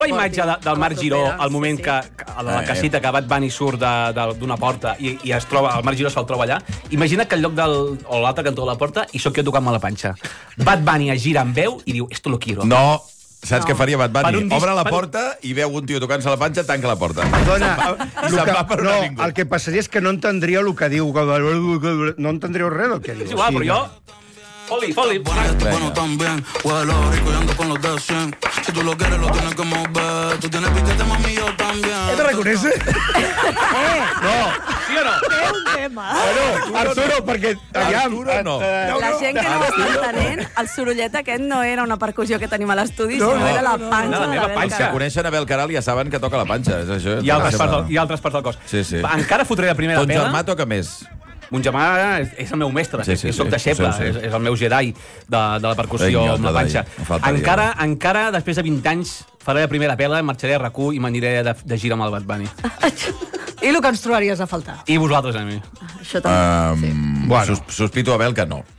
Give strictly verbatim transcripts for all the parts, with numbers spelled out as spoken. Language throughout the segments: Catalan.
La imatge de, del Marc Giró, al moment sí, sí. que, a la casita que Bad Bunny surt d'una porta i, i es troba, el Marc Giró se'l troba allà, imagina que al lloc del, o l'altre cantó de la porta i sóc jo tocant-me la panxa. Bad Bunny es gira amb veu i diu, esto lo quiero. No, saps no. què faria Bad Bunny? Disc, Obre la per... porta i veu un tio tocant-se la panxa, tanca la porta. Perdona, I se'n va per no, ningú. el que passaria és que no entendríeu el que diu. No entendríeu res del que diu. És igual, però jo... Foli, foli. Bueno, también. Huele rico y ando con los de cien. Si tú lo quieres, lo tienes que mover. Tú tienes piquete, mami, yo también. ¿Te reconoces? Eh! No. Sí o no? Té un tema. Bueno, Arturo, perquè... Arturo, no. La gent que no ho està entenent, el sorollet aquest no era una percussió que tenim a l'estudi, sinó era la panxa de l'Abel Caral. Si coneixen Abel Caral ja saben que toca la panxa. És això, I altres, parts del, i altres parts del cos. Sí, sí. Encara fotré la primera Ton pela. germà toca més. Mon germà és, és el meu mestre, sí, sí, soc sí, deixeble, sí, sí. és, és el meu Jedi de, de la percussió Vinga, amb la panxa. Encara, encara, després de vint anys, faré la primera pela, marxaré a RAC u i m'aniré de, de gira amb el Bad Bunny. I el que ens trobaries a faltar? I vosaltres, a mi. Això també. Um, sí. Bueno. Sus, sospito, Abel, que no.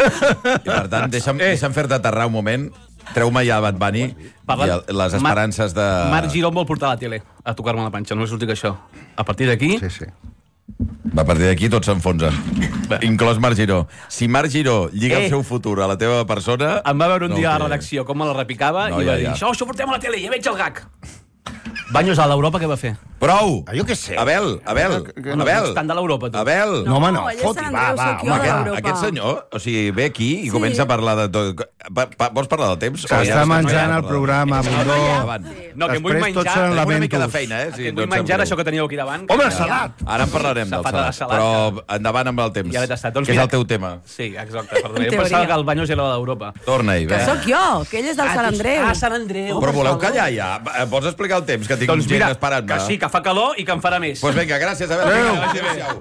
I per tant, deixa'm, eh. deixa'm fer-te aterrar un moment. Treu-me ja Bad Bunny i les esperances de... Marc Giró em vol portar a la tele a tocar-me la panxa, no us dic això. A partir d'aquí... Sí, sí. A partir d'aquí tot s'enfonsa. Inclòs Marc Giró. Si Marc Giró lliga eh. el seu futur a la teva persona... Em va veure un no dia a la redacció com me la repicava no, i ja, va dir, ja. això, això portem a la tele, ja veig el gag. Banyos a l'Europa, què va fer? Prou! Ah, jo què sé. Abel, Abel, no, Abel. Estan de l'Europa, tu. Abel. No, home, no. Foti, va, va. Home, aquest, aquest senyor, o sigui, ve aquí i sí. comença a parlar de tot. Pa, pa, vols parlar del temps? S'està menjant el programa, Bundó. No, que em vull menjar... Una mica de feina, eh? Que em vull menjar això que teníeu aquí davant. Home, salat! Ara en parlarem del salat, però endavant amb el temps. Ja l'he tastat. Que és el teu tema. Sí, exacte. Perdona, jo pensava que el Banyos era d'Europa. Torna-hi, Que sóc jo, que ell és del Sant Andreu. Ah, Sant Andreu. Però voleu callar ja? Pots explicar el temps, que tinc gent esperant-me? Que sí, que fa calor i que em farà més. Doncs pues vinga, gràcies, Abel. Adéu.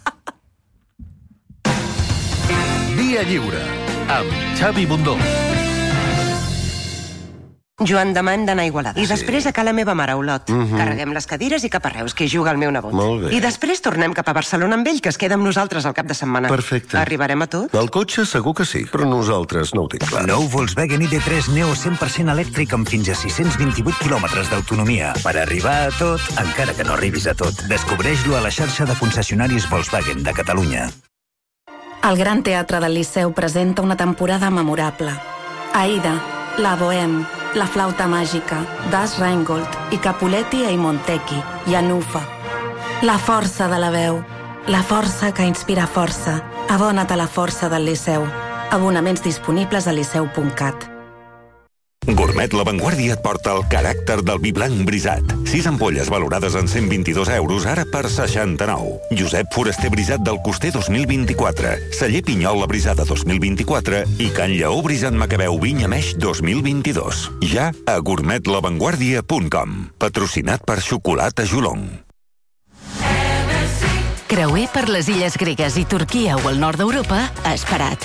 Via Lliure, amb Xavi Bundó. Joan, demà hem d'anar a Igualada. I sí. després a ca la meva mare, a Olot. Uh -huh. Carreguem les cadires i cap a Reus, que hi juga el meu nebot. Molt bé. I després tornem cap a Barcelona amb ell, que es queda amb nosaltres al cap de setmana. Perfecte. Arribarem a tot? El cotxe segur que sí, però nosaltres no ho tinc clar. Nou Volkswagen I D tres Neo cent per cent elèctric amb fins a sis-cents vint-i-vuit quilòmetres d'autonomia. Per arribar a tot, encara que no arribis a tot. Descobreix-lo a la xarxa de concessionaris Volkswagen de Catalunya. El Gran Teatre del Liceu presenta una temporada memorable. Aida, La Bohème, La Flauta Màgica, Das Rheingold i Capuletti e Montecchi, i Anufa. La força de la veu, la força que inspira força. Abona't a la força del Liceu. Abonaments disponibles a liceu punt cat. Gourmet La Vanguardia et porta el caràcter del vi blanc brisat. Sis ampolles valorades en cent vint-i-dos euros, ara per seixanta-nou. Josep Foraster Brisat del Coster dos mil vint-i-quatre. Celler Pinyol La Brisada dos mil vint-i-quatre i Can Lleó Brisat Macabeu Vinya Meix dos mil vint-i-dos. Ja a gourmet la vanguardia punt com. Patrocinat per Xocolata Jolong. Creuer per les illes gregues i Turquia o el nord d'Europa ha esperat.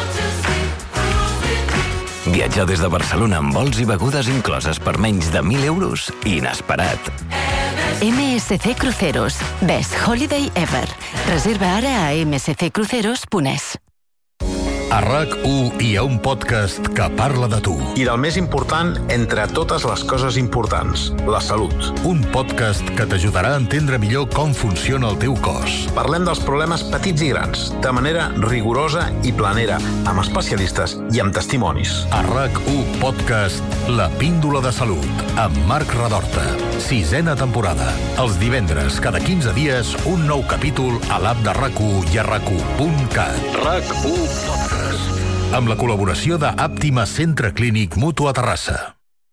Viatjar des de Barcelona amb vols i begudes incloses per menys de mil euros? Inesperat. M S C Cruceros. Best Holiday Ever. Reserva ara a m s c cruceros punt e s. A RAC u hi ha un podcast que parla de tu. I del més important entre totes les coses importants, la salut. Un podcast que t'ajudarà a entendre millor com funciona el teu cos. Parlem dels problemes petits i grans, de manera rigorosa i planera, amb especialistes i amb testimonis. A RAC u Podcast, La Píndola de Salut, amb Marc Radorta. Sisena temporada. Els divendres, cada quinze dies, un nou capítol a l'app de RAC u i a rac u punt cat. RAC u Podcast. Amb la col·laboració d'Àptima Centre Clínic Mutu a Terrassa.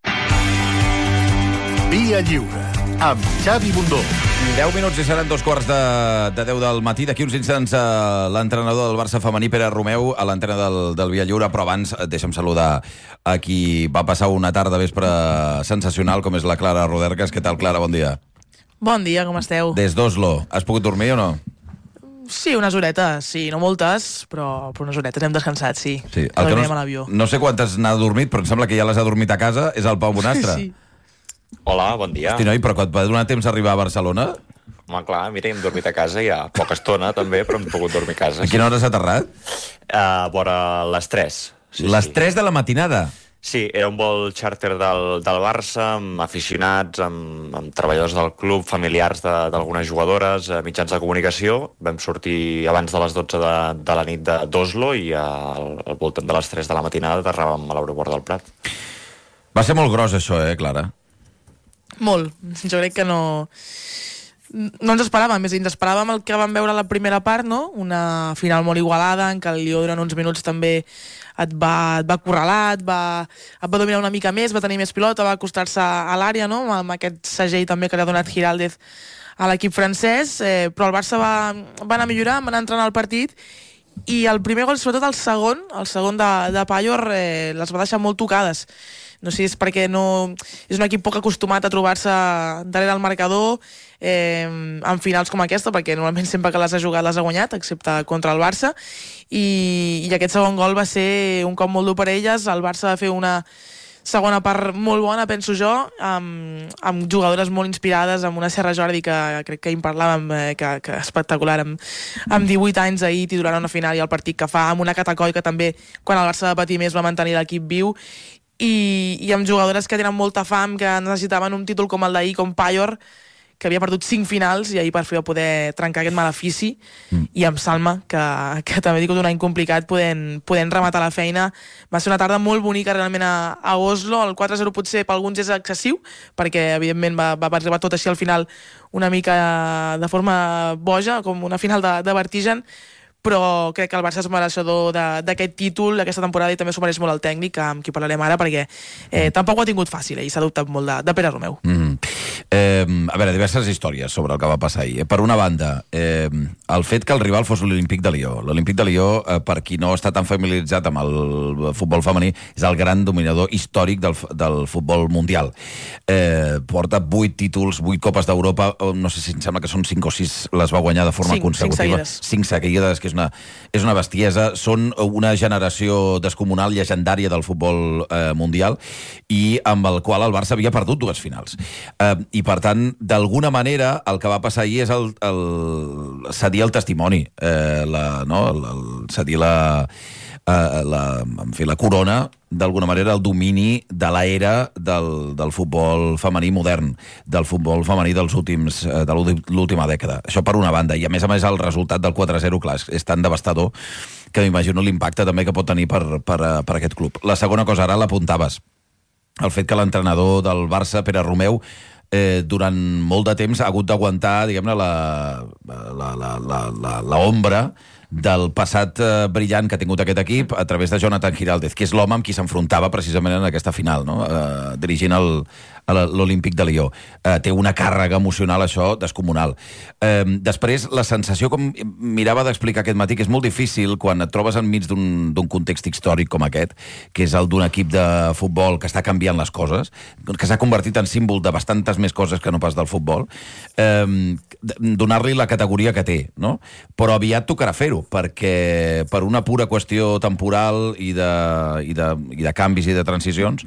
Via Lliure, amb Xavi Bundó. deu minuts i seran dos quarts de, de deu del matí. D'aquí uns instants uh, l'entrenador del Barça femení, Pere Romeu, a l'entrena del, del Via Lliure, però abans deixa'm saludar a qui va passar una tarda vespre sensacional, com és la Clara Rodergas. Què tal, Clara? Bon dia. Bon dia, com esteu? Des d'Oslo. Has pogut dormir o no? Sí, unes horetes, sí, no moltes, però, però unes horetes hem descansat, sí. sí. El que no, no sé quantes n'ha dormit, però em sembla que ja les ha dormit a casa, és el Pau Bonastre. Sí. Hola, bon dia. Hosti, noi, però quan et va donar temps a arribar a Barcelona? Home, clar, mira, hem dormit a casa ja poca estona, també, però hem pogut dormir a casa. A quina hora s'ha aterrat? A vora les tres. Sí, les sí. tres de la matinada? Sí, era un vol xàrter del, del Barça, amb aficionats, amb, amb treballadors del club, familiars d'algunes jugadores, eh, mitjans de comunicació. Vam sortir abans de les dotze de, de la nit d'Oslo i al, al voltant de les tres de la matinada aterràvem a l'aeroport del Prat. Va ser molt gros això, eh, Clara? Molt. Jo crec que no... No ens esperàvem, més ens esperàvem el que vam veure a la primera part, no? Una final molt igualada, en què el Lió durant uns minuts també et va, et va acorralar, et va, et va dominar una mica més, va tenir més pilota, va acostar-se a l'àrea, no? Amb aquest segell també que li ha donat Giraldez a l'equip francès, eh, però el Barça va, va anar millorant, va anar entrant al partit, i el primer gol, sobretot el segon, el segon de, de Pallor, eh, les va deixar molt tocades. No sé si és perquè no... és un equip poc acostumat a trobar-se darrere el marcador eh, en finals com aquesta, perquè normalment sempre que les ha jugat les ha guanyat, excepte contra el Barça, i, i aquest segon gol va ser un cop molt dur per elles. El Barça va fer una segona part molt bona, penso jo, amb, amb jugadores molt inspirades, amb una Serra Jordi que crec que hi parlàvem, eh, que, que espectacular, amb, amb divuit anys ahir titular a una final i el partit que fa, amb una Catacoi que també, quan el Barça va patir més, va mantenir l'equip viu, i, i amb jugadores que tenen molta fam, que necessitaven un títol com el d'ahir, com Pallor, que havia perdut cinc finals i ahir per fi va poder trencar aquest malefici, mm. i amb Salma, que, que també ha tingut un any complicat, podent, podent rematar la feina. Va ser una tarda molt bonica realment a, a Oslo. El quatre a zero potser per alguns és excessiu, perquè evidentment va, va arribar tot així al final una mica de forma boja, com una final de, de vertigen, però crec que el Barça és mereixedor d'aquest títol aquesta temporada, i també s'ho mereix molt el tècnic, amb qui parlarem ara, perquè eh, tampoc ho ha tingut fàcil, eh, i s'ha dubtat molt de, de Pere Romeu. Mm -hmm. eh, a veure, diverses històries sobre el que va passar ahir. Per una banda, eh, el fet que el rival fos l'Olímpic de Lió. L'Olímpic de Lió, eh, per qui no està tan familiaritzat amb el futbol femení, és el gran dominador històric del, del futbol mundial. Eh, porta vuit títols, vuit copes d'Europa, no sé si em sembla que són cinc o sis, les va guanyar de forma cinc, consecutiva. Cinc seguides. Cinc seguides, que és una, és una bestiesa. Són una generació descomunal, llegendària del futbol eh, mundial, i amb el qual el Barça havia perdut dues finals. Eh, I, per tant, d'alguna manera, el que va passar ahir és el, el, cedir el testimoni, eh, la, no? el, el, cedir la, eh, la, en fi, la corona, d'alguna manera, el domini de l'era del, del futbol femení modern, del futbol femení dels últims, de l'última dècada. Això per una banda. I, a més a més, el resultat del quatre a zero, clar, és tan devastador que m'imagino l'impacte també que pot tenir per, per, per aquest club. La segona cosa, ara l'apuntaves, el fet que l'entrenador del Barça, Pere Romeu, eh, durant molt de temps ha hagut d'aguantar, diguem-ne, la, la, la, la, la, la ombra del passat eh, brillant que ha tingut aquest equip a través de Jonathan Giraldez, que és l'home amb qui s'enfrontava precisament en aquesta final, no? eh, dirigint el, l'Olímpic de Lió. Eh, té una càrrega emocional, això, descomunal. Eh, després, la sensació, com mirava d'explicar aquest matí, que és molt difícil quan et trobes enmig d'un context històric com aquest, que és el d'un equip de futbol que està canviant les coses, que s'ha convertit en símbol de bastantes més coses que no pas del futbol, eh, donar-li la categoria que té, no? Però aviat tocarà fer-ho, perquè per una pura qüestió temporal i de, i de, i de canvis i de transicions,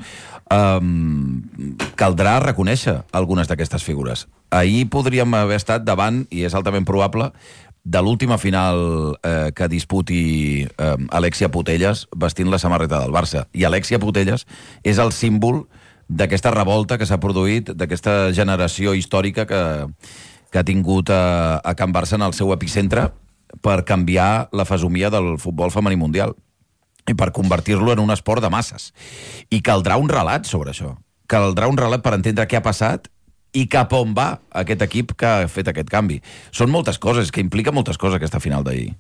um, caldrà reconèixer algunes d'aquestes figures. Ahir podríem haver estat davant, i és altament probable, de l'última final eh, que disputi eh, Alexia Putellas vestint la samarreta del Barça. I Alexia Putellas és el símbol d'aquesta revolta que s'ha produït, d'aquesta generació històrica que, que ha tingut a, a Can Barça en el seu epicentre, per canviar la fesomia del futbol femení mundial i per convertir-lo en un esport de masses. I caldrà un relat sobre això. Caldrà un relat per entendre què ha passat i cap on va aquest equip que ha fet aquest canvi. Són moltes coses, que implica moltes coses aquesta final d'ahir.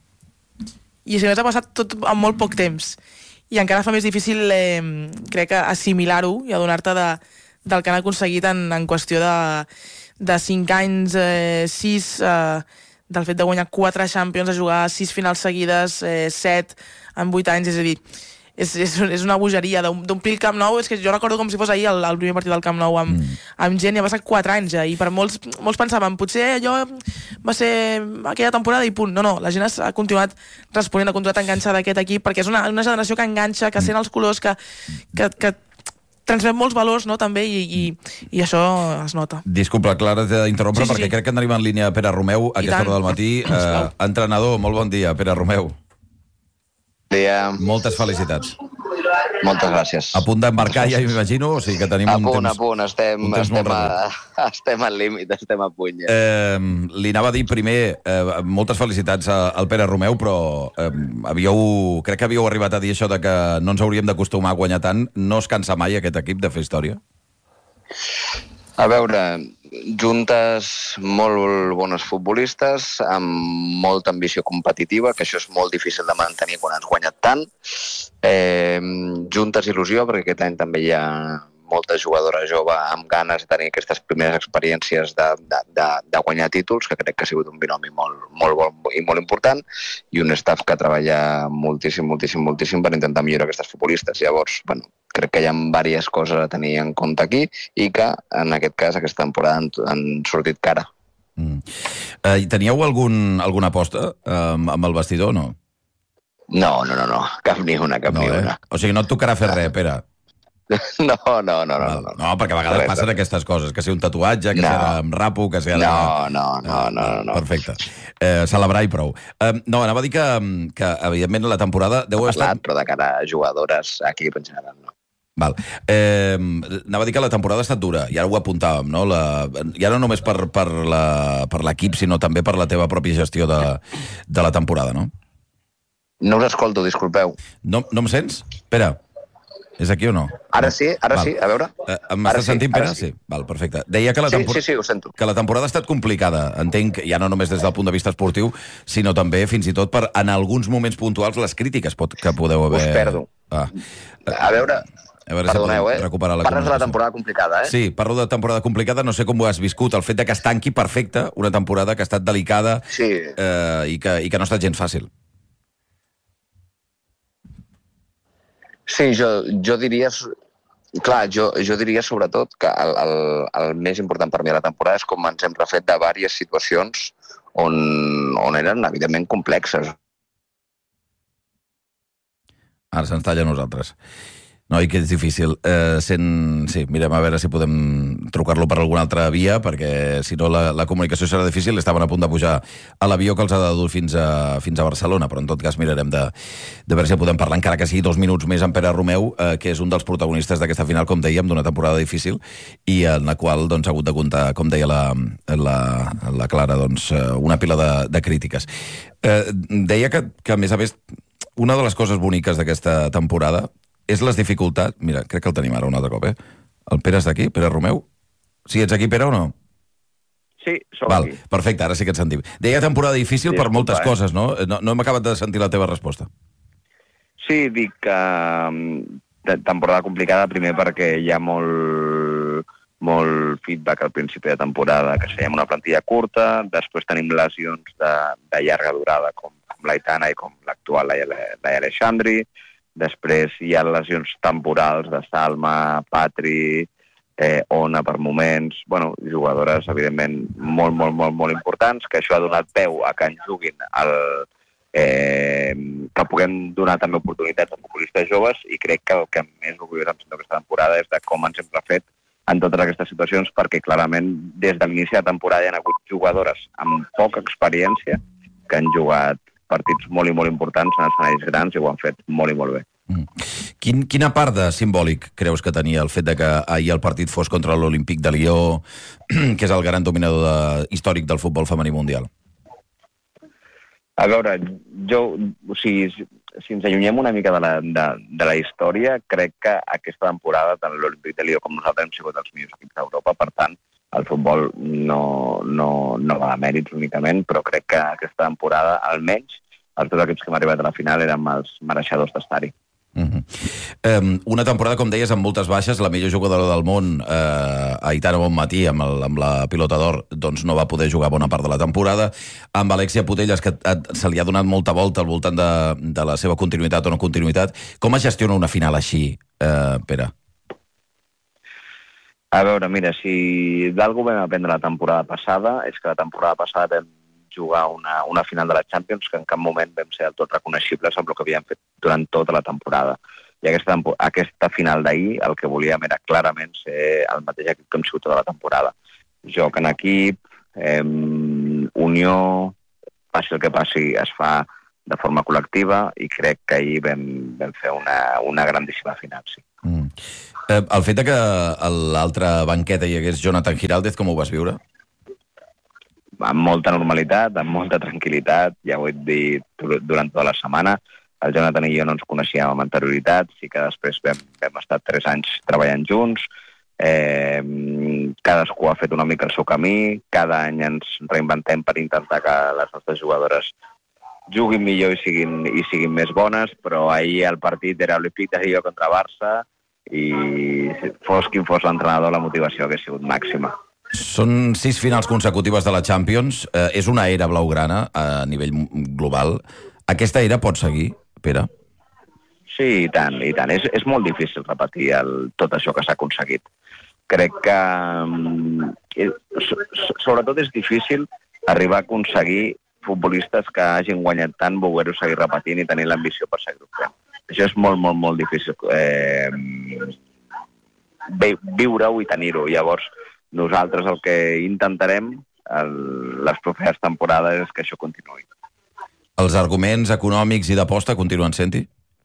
I si més ha passat tot en molt poc temps. I encara fa més difícil, eh, crec, assimilar-ho i adonar-te de, del que han aconseguit en, en qüestió de, de cinc anys, eh, sis... Eh, del fet de guanyar quatre Champions, de jugar sis finals seguides, eh, set en vuit anys, és a dir, és, és, és una bogeria d'omplir el Camp Nou. És que jo recordo com si fos ahir el, el primer partit del Camp Nou amb, mm. amb gent, i ha passat quatre anys, eh, i per molts, molts pensaven, potser allò va ser aquella temporada i punt. No, no, la gent ha continuat responent, ha continuat enganxada d'aquest equip, perquè és una, una generació que enganxa, que sent els colors, que, que, que transmet molts valors, no?, també, i, i, i això es nota. Disculpa, Clara, t'he d'interrompre, sí, sí, perquè sí. crec que tenim en línia Pere Romeu a aquesta hora del matí. Eh, entrenador, molt bon dia, Pere Romeu. Dia. Moltes felicitats. Moltes gràcies. A punt d'embarcar, ja m'imagino, o sigui que tenim a un punt, temps... A punt, a punt, estem, estem, a, estem al límit, estem a punt. Ja. Eh, li anava a dir primer, eh, moltes felicitats al Pere Romeu, però eh, havíeu, crec que havíeu arribat a dir això de que no ens hauríem d'acostumar a guanyar tant. No es cansa mai aquest equip de fer història? A veure, juntes molt bones futbolistes, amb molta ambició competitiva, que això és molt difícil de mantenir quan has guanyat tant. Eh, juntes il·lusió, perquè aquest any també hi ha molta jugadora jove amb ganes de tenir aquestes primeres experiències de, de, de, de guanyar títols, que crec que ha sigut un binomi molt, molt bon i molt important, i un staff que treballa moltíssim, moltíssim, moltíssim per intentar millorar aquestes futbolistes. Llavors, bueno, crec que hi ha diverses coses a tenir en compte aquí i que, en aquest cas, aquesta temporada han, han sortit cara. Mm. Eh, teníeu algun, alguna aposta eh, amb el vestidor o no? No, no, no, no, cap ni una, cap no, ni eh? una. O sigui, no et tocarà fer res, Pere? No, no, no, no. No, no perquè a vegades passen aquestes coses, que sigui un tatuatge, que no. sigui amb rapo, que sigui... No, no, no, no, no. Perfecte. Eh, celebrar i prou. Eh, no, anava a dir que, que evidentment, la temporada deu haver estat... Però de cara a jugadores, aquí en general, no. Val. Eh, anava a dir que la temporada ha estat dura, i ara ho apuntàvem, no? La, ja no només per, per, la, per l'equip, sinó també per la teva pròpia gestió de, de la temporada, no? No us escolto, disculpeu. No, no em sents? Pere, és aquí o no? Ara sí, ara Val. sí, a veure. Eh, M'estàs sí, sentint, Pere? Sí. sí. Val, perfecte. Deia que la, sí, tempor... sí, sí, ho sento. que la temporada ha estat complicada, entenc, ja no només des del punt de vista esportiu, sinó també, fins i tot, per, en alguns moments puntuals, les crítiques pot, que podeu haver... Us perdo. Ah. A veure... A veure Perdoneu, si eh? recuperar la Parles de la temporada complicada, eh? Sí, parlo de temporada complicada, no sé com ho has viscut, el fet de que es tanqui perfecte una temporada que ha estat delicada sí. eh, i, que, i que no ha estat gens fàcil. Sí, jo, jo diria... Clar, jo, jo diria sobretot que el, el, el més important per mi a la temporada és com ens hem refet de diverses situacions on, on eren, evidentment, complexes. Ara se'ns talla a nosaltres. No, i que és difícil. Eh, sent... Sí, mirem a veure si podem trucar-lo per alguna altra via, perquè si no la, la comunicació serà difícil. Estaven a punt de pujar a l'avió que els ha de dur fins a, fins a Barcelona, però en tot cas mirarem de, de veure si podem parlar, encara que sigui dos minuts més, amb Pere Romeu, eh, que és un dels protagonistes d'aquesta final, com dèiem, d'una temporada difícil, i en la qual doncs, ha hagut de comptar, com deia la, la, la Clara, doncs, una pila de, de crítiques. Eh, deia que, que, a més a més, una de les coses boniques d'aquesta temporada és les dificultats... Mira, crec que el tenim ara un altre cop, eh? El Pere és d'aquí? Pere Romeu? Sí, ets aquí, Pere, o no? Sí, som Val, aquí. Perfecte, ara sí que et sentim. Deia temporada difícil Disculpa, per moltes eh? coses, no? no? No hem acabat de sentir la teva resposta. Sí, dic que um, temporada complicada, primer perquè hi ha molt, molt feedback al principi de temporada, que seiem una plantilla curta, després tenim lesions de, de llarga durada, com, com l'Aitana i com l'actual, la, la Alexandri. Després hi ha lesions temporals de Salma, Patri, eh, Ona per moments, bueno, jugadores, evidentment, molt, molt, molt, molt importants, que això ha donat peu a que en juguin el, eh, que puguem donar també oportunitats a futbolistes joves, i crec que el que més orgullós em sento aquesta temporada és de com ens hem refet en totes aquestes situacions, perquè clarament des de l'inici de temporada hi ha hagut jugadores amb poca experiència que han jugat partits molt i molt importants en escenaris grans i ho han fet molt i molt bé. Mm. Quin, quina part de simbòlic creus que tenia el fet de que ahir el partit fos contra l'Olímpic de Lió, que és el gran dominador de, històric del futbol femení mundial? A veure, jo, o sigui, si ens allunyem una mica de la, de, de la història, crec que aquesta temporada tant l'Olímpic de Lió com nosaltres hem sigut els millors equips d'Europa, per tant, el futbol no, no, no va de mèrits únicament, però crec que aquesta temporada, almenys, els dos equips que hem arribat a la final eren els mereixedors d'estar-hi. Uh-huh. Um, una temporada, com deies, amb moltes baixes. La millor jugadora del món, eh, Aitana Bonmatí, amb, el, amb la pilota d'or, doncs no va poder jugar bona part de la temporada. Amb Alexia Putellas, que se li ha donat molta volta al voltant de, de la seva continuïtat o no continuïtat. Com es gestiona una final així, eh, Pere? A veure, mira, si d'algú vam aprendre la temporada passada, és que la temporada passada vam jugar una, una final de la Champions que en cap moment vam ser del tot reconeixibles amb el que havíem fet durant tota la temporada. I aquesta, aquesta final d'ahir el que volíem era clarament ser el mateix equip que hem sigut tota la temporada. Joc en equip, eh, unió, passi el que passi, es fa de forma col·lectiva, i crec que ahir vam, vam fer una, una grandíssima final, sí. Mm. Eh, el fet que a l'altra banqueta hi hagués Jonathan Giraldez, com ho vas viure? Amb molta normalitat, amb molta tranquil·litat, ja ho he dit durant tota la setmana. El Jonathan i jo no ens coneixíem amb anterioritat, sí que després vam, vam estar tres anys treballant junts, eh, cadascú ha fet una mica el seu camí, cada any ens reinventem per intentar que les nostres jugadores juguin millor i siguin, i siguin més bones, però ahir el partit era l'Olímpic de Rio contra Barça i fos quin fos l'entrenador, la motivació hauria sigut màxima. Són sis finals consecutives de la Champions, eh, és una era blaugrana a nivell global. Aquesta era pot seguir, Pere? Sí, i tant, i tant. És, és molt difícil repetir el, tot això que s'ha aconseguit. Crec que, eh, sobretot, és difícil arribar a aconseguir futbolistes que hagin guanyat tant, voler-ho seguir repetint i tenir l'ambició per seguir-ho fent. Això és molt, molt, molt difícil eh, viure-ho i tenir-ho. Llavors, nosaltres el que intentarem el, les properes temporades és que això continuï. Els arguments econòmics i d'aposta continuen sent-hi?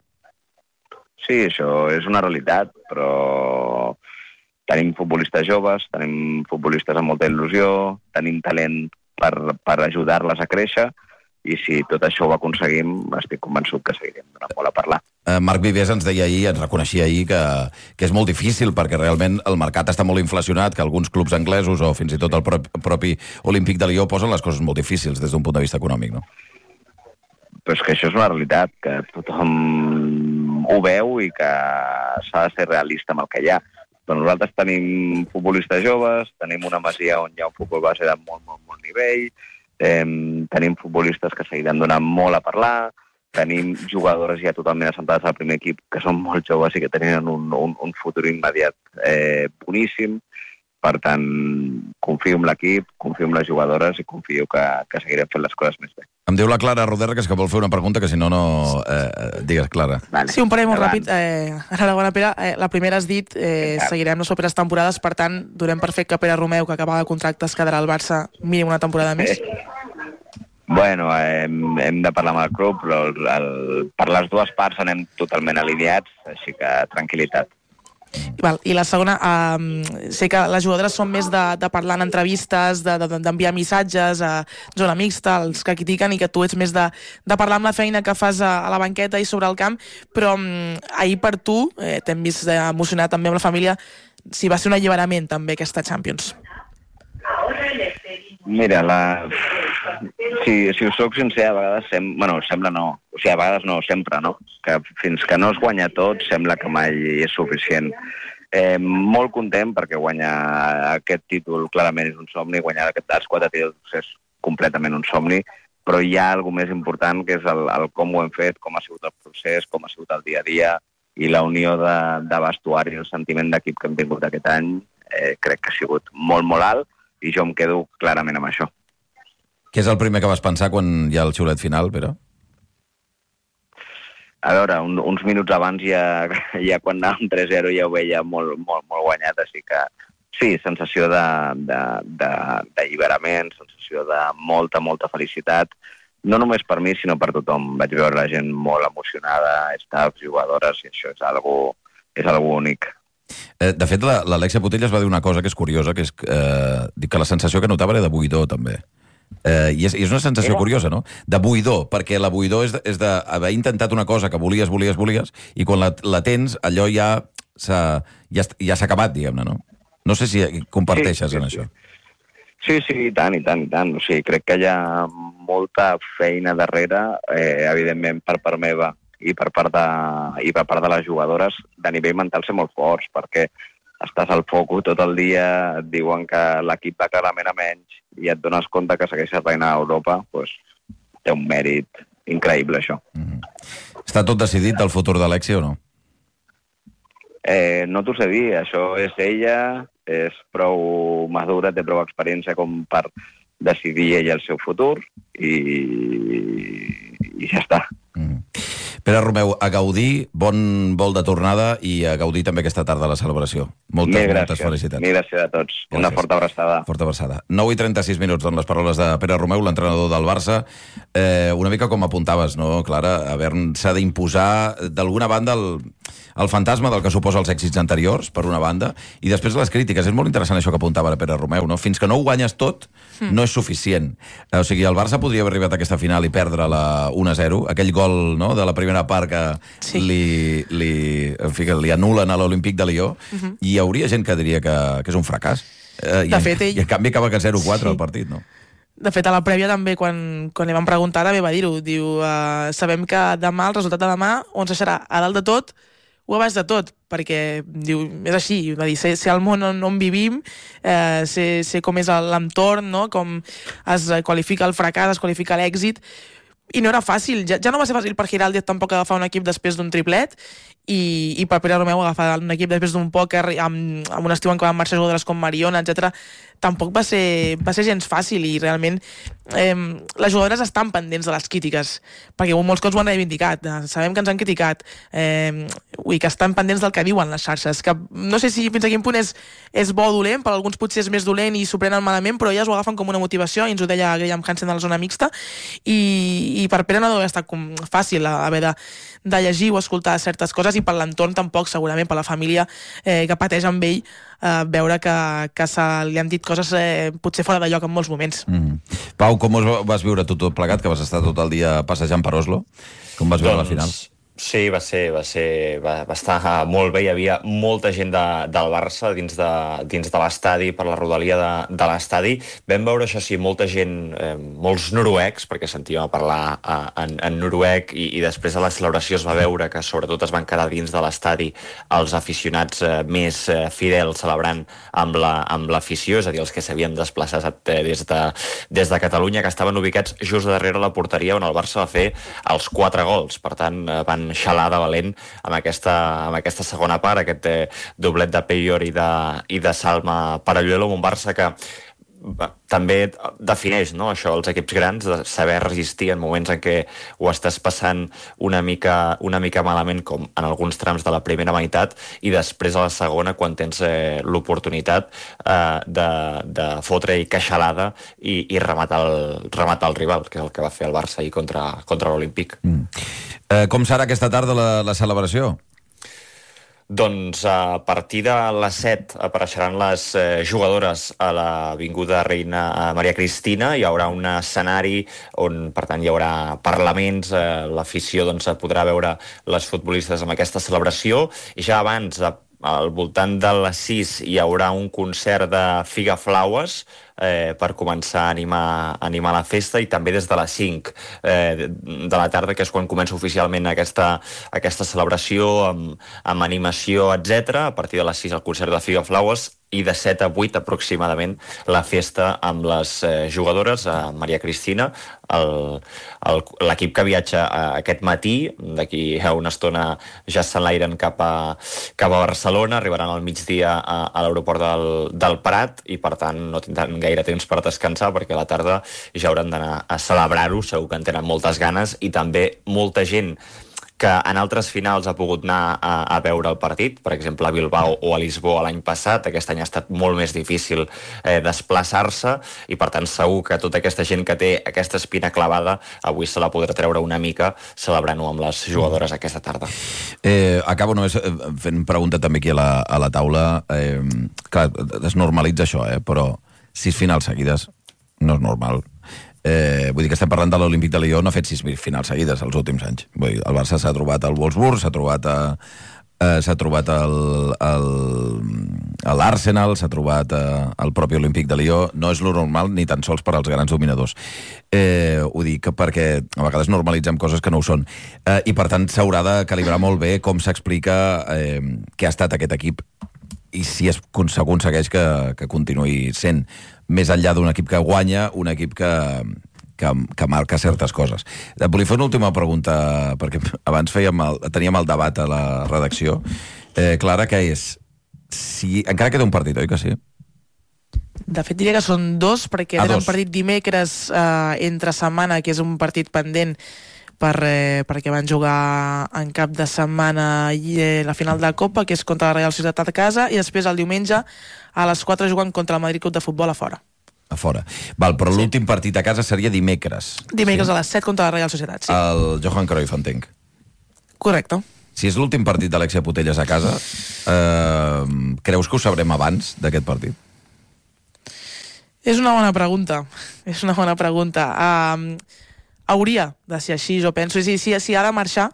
Sí, això és una realitat, però tenim futbolistes joves, tenim futbolistes amb molta il·lusió, tenim talent per, per ajudar-les a créixer, i si tot això ho aconseguim, estic convençut que seguirem donant molt a parlar. Eh, Marc Vivés ens deia ahir, ens reconeixia ahir, que, que és molt difícil, perquè realment el mercat està molt inflacionat, que alguns clubs anglesos o fins i tot el propi, propi Olímpic de Lió posen les coses molt difícils des d'un punt de vista econòmic, no? Però és que això és una realitat, que tothom ho veu i que s'ha de ser realista amb el que hi ha. Però nosaltres tenim futbolistes joves, tenim una masia on hi ha un futbol base de molt, molt, molt nivell, eh, tenim futbolistes que seguiran donant molt a parlar, tenim jugadores ja totalment assentades al primer equip que són molt joves i que tenen un, un, un futur immediat eh, boníssim. Per tant, confio en l'equip, confio en les jugadores i confio que, que seguirem fent les coses més bé. Em diu la Clara Roderra que és que vol fer una pregunta, que si no, no... Eh, digues, Clara. Vale. Sí, un parell molt ràpid. Eh, enhorabona, Pere. Eh, la primera has dit, eh, seguirem les properes temporades, per tant, donem per fet que Pere Romeu, que acaba de contracte, es quedarà al Barça mínim una temporada més? Eh, bueno, eh, hem, hem de parlar amb el club, però el, el, per les dues parts anem totalment alineats, així que tranquil·litat. Val. I la segona, eh, sé que les jugadores són més de, de parlar en entrevistes, d'enviar de, de, missatges a zona mixta, els que critiquen, i que tu ets més de, de parlar amb la feina que fas a, a la banqueta i sobre el camp, però eh, ahir per tu, eh, t'hem vist emocionat també amb la família, si va ser un alliberament també aquesta Champions. Mira, la... si, si us soc sincer, a vegades sem... bueno, sembla no, o sigui, a vegades no, sempre, no? Que fins que no es guanya tot, sembla que mai és suficient. Eh, molt content perquè guanyar aquest títol clarament és un somni, guanyar aquests quatre títols és completament un somni, però hi ha alguna més important, que és el, el com ho hem fet, com ha sigut el procés, com ha sigut el dia a dia, i la unió de, de vestuari, el sentiment d'equip que hem tingut aquest any, eh, crec que ha sigut molt, molt alt, i jo em quedo clarament amb això. Què és el primer que vas pensar quan hi ha el xiulet final, Pere? A veure, un, uns minuts abans ja, ja quan anàvem tres zero ja ho veia molt, molt, molt guanyat, així que sí, sensació d'alliberament, sensació de molta, molta felicitat, no només per mi, sinó per tothom. Vaig veure la gent molt emocionada, staff, jugadores, i això és algo, és algo únic. De fet, l'Alexia Putellas va dir una cosa que és curiosa, que és eh, que la sensació que notava era de buidor, també. Eh, i, és, I és una sensació era? curiosa, no? De buidor, perquè la buidor és, és d'haver intentat una cosa que volies, volies, volies, i quan la, la tens, allò ja s'ha ja, ja acabat, diguem-ne, no? No sé si comparteixes sí, sí, en això. Sí, sí, i tant, i tant, i tant. O sigui, crec que hi ha molta feina darrere, eh, evidentment per part meva, i per part de, i per part de les jugadores, de nivell mental ser molt forts, perquè estàs al foco tot el dia, et diuen que l'equip va clarament a menys, i et dones compte que segueixes reinant a Europa, doncs té un mèrit increïble, això. Mm-hmm. Està tot decidit el futur d'Alexia o no? Eh, no t'ho sé dir, això és ella, és prou madura, té prou experiència com per decidir ella el seu futur, i, i ja està. Mm. Pere Romeu, a gaudir, bon vol de tornada i a gaudir també aquesta tarda la celebració. Moltes, Mil moltes gràcies. felicitats. Mil gràcies a tots. Gràcies. Una forta abraçada. Forta abraçada. nou i trenta-sis minuts, doncs, les paraules de Pere Romeu, l'entrenador del Barça. Eh, una mica com apuntaves, no, Clara? Haver-se d'imposar, d'alguna banda, el, el fantasma del que suposa els èxits anteriors, per una banda, i després les crítiques. És molt interessant això que apuntava la Pere Romeu, no? Fins que no ho guanyes tot, mm. no és suficient. Eh, o sigui, el Barça podria haver arribat a aquesta final i perdre la un a zero, aquell gol, no?, de la primera part que sí. li, li, en fi, que li anulen a l'Olímpic de Lió, uh-huh. i hi hauria gent que diria que, que és un fracàs. Eh, i, fet, ell... I en canvi acaba que zero a quatre sí. el partit, no? De fet, a la prèvia també, quan, quan li van preguntar, també va dir-ho. Diu, uh, sabem que demà, el resultat de demà, on serà a dalt de tot o a baix de tot, perquè diu, és així, va dir, sé, sé el món on, on vivim, eh, sé, sé com és l'entorn, no? Com es qualifica el fracàs, es qualifica l'èxit, i no era fàcil, ja, ja no va ser fàcil per Giraldez tampoc agafar un equip després d'un triplet, i, i per Pere Romeu agafar un equip després d'un pòquer amb, amb un estiu en què van marxar jugadores com Mariona, etcètera, tampoc va ser, va ser gens fàcil, i realment eh, les jugadores estan pendents de les crítiques, perquè molts cops ho han reivindicat, sabem que ens han criticat, eh, i que estan pendents del que diuen les xarxes, que no sé si fins a quin punt és, és bo o dolent, per alguns potser és més dolent i s'ho prenen malament, però elles ho agafen com una motivació, i ens ho deia Graham Hansen de la zona mixta, i, i per Pere no deu estar com fàcil haver de, de llegir o escoltar certes coses, i per l'entorn tampoc, segurament, per la família eh, que pateix amb ell, eh, veure que, que se li han dit coses eh, potser fora de lloc en molts moments. Mm. Pau, com ho vas viure tu tot plegat, que vas estar tot el dia passejant per Oslo? Com vas veure doncs... la final? Sí, va ser, va ser, va, va estar molt bé. Hi havia molta gent de, del Barça dins de, dins de l'estadi, per la rodalia de, de l'estadi. Vam veure, això sí, molta gent, eh, molts noruecs, perquè sentíem a parlar eh, en, en noruec, i, i després de la celebració es va veure que sobretot es van quedar dins de l'estadi els aficionats eh, més eh, fidels celebrant amb la, amb l'afició, és a dir, els que s'havien desplaçat eh, des, de, des de Catalunya, que estaven ubicats just darrere la porteria on el Barça va fer els quatre gols. Per tant, eh, van xalar de valent amb aquesta, amb aquesta segona part, aquest eh, doblet de Peyor i de, i de Salma Paralluelo, amb un Barça que també defineix, no, això, els equips grans, de saber resistir en moments en què ho estàs passant una mica, una mica malament, com en alguns trams de la primera meitat, i després a la segona, quan tens eh, l'oportunitat eh, de, de fotre i queixalada i, i rematar, el, rematar el rival, que és el que va fer el Barça ahir contra, contra l'Olímpic. Mm. Eh, com serà aquesta tarda la, la celebració? Doncs a partir de les set apareixeran les eh, jugadores a l'Avinguda Reina Maria Cristina. Hi haurà un escenari on, per tant, hi haurà parlaments, eh, l'afició doncs, podrà veure les futbolistes amb aquesta celebració, i ja abans, al voltant de les sis, hi haurà un concert de Figaflaues, Eh, per començar a animar, a animar la festa, i també des de les cinc eh, de la tarda, que és quan comença oficialment aquesta, aquesta celebració amb, amb animació, etcètera. A partir de les sis el concert de Figaflaues, i de set a vuit aproximadament la festa amb les eh, jugadores, a Maria Cristina, l'equip que viatja eh, aquest matí, d'aquí a una estona ja s'enlairen cap a, cap a Barcelona, arribaran al migdia a, a l'aeroport del, del Prat, i per tant no tindran gaire temps per descansar, perquè a la tarda ja hauran d'anar a celebrar-ho, segur que en tenen moltes ganes, i també molta gent que en altres finals ha pogut anar a, a veure el partit, per exemple a Bilbao o a Lisboa l'any passat. Aquest any ha estat molt més difícil eh, desplaçar-se, i per tant segur que tota aquesta gent que té aquesta espina clavada avui se la podrà treure una mica celebrant-ho amb les jugadores aquesta tarda. Eh, acabo només fent pregunta també aquí a la, a la taula. Eh, clar, es normalitza això, eh, però sis finals seguides no és normal. Eh, vull dir que estem parlant de l'Olímpic de Lió, no ha fet sis finals seguides els últims anys. Vull dir, el Barça s'ha trobat al Wolfsburg, s'ha trobat a, eh, s'ha trobat al, al, a l'Arsenal, s'ha trobat a, al propi Olímpic de Lió. No és lo normal ni tan sols per als grans dominadors. Eh, ho dic perquè a vegades normalitzem coses que no ho són. Eh, I per tant s'haurà de calibrar molt bé com s'explica eh, què ha estat aquest equip, i si es aconsegueix que, que continuï sent, més enllà d'un equip que guanya, un equip que, que, que marca certes coses. Et volia fer una última pregunta, perquè abans fèiem el, teníem el debat a la redacció. Eh, Clara, què és? Si, encara queda un partit, oi que sí? De fet, diria que són dos, perquè ah, era dos. un partit dimecres eh, entre setmana, que és un partit pendent, per, eh, perquè van jugar en cap de setmana eh, la final de la Copa, que és contra la Real Societat a casa, i després el diumenge a les quatre juguen contra el Madrid Club de Futbol a fora. A fora. Val, però sí. L'últim partit a casa seria dimecres. Dimecres sí. A les set contra la Real Societat, sí. El Johan Cruyff, entenc. Correcte. Si és l'últim partit d'Alexia Putellas a casa, eh, creus que ho sabrem abans d'aquest partit? És una bona pregunta. És una bona pregunta. Um, hauria de ser així, jo penso. Si, si, si ha de marxar,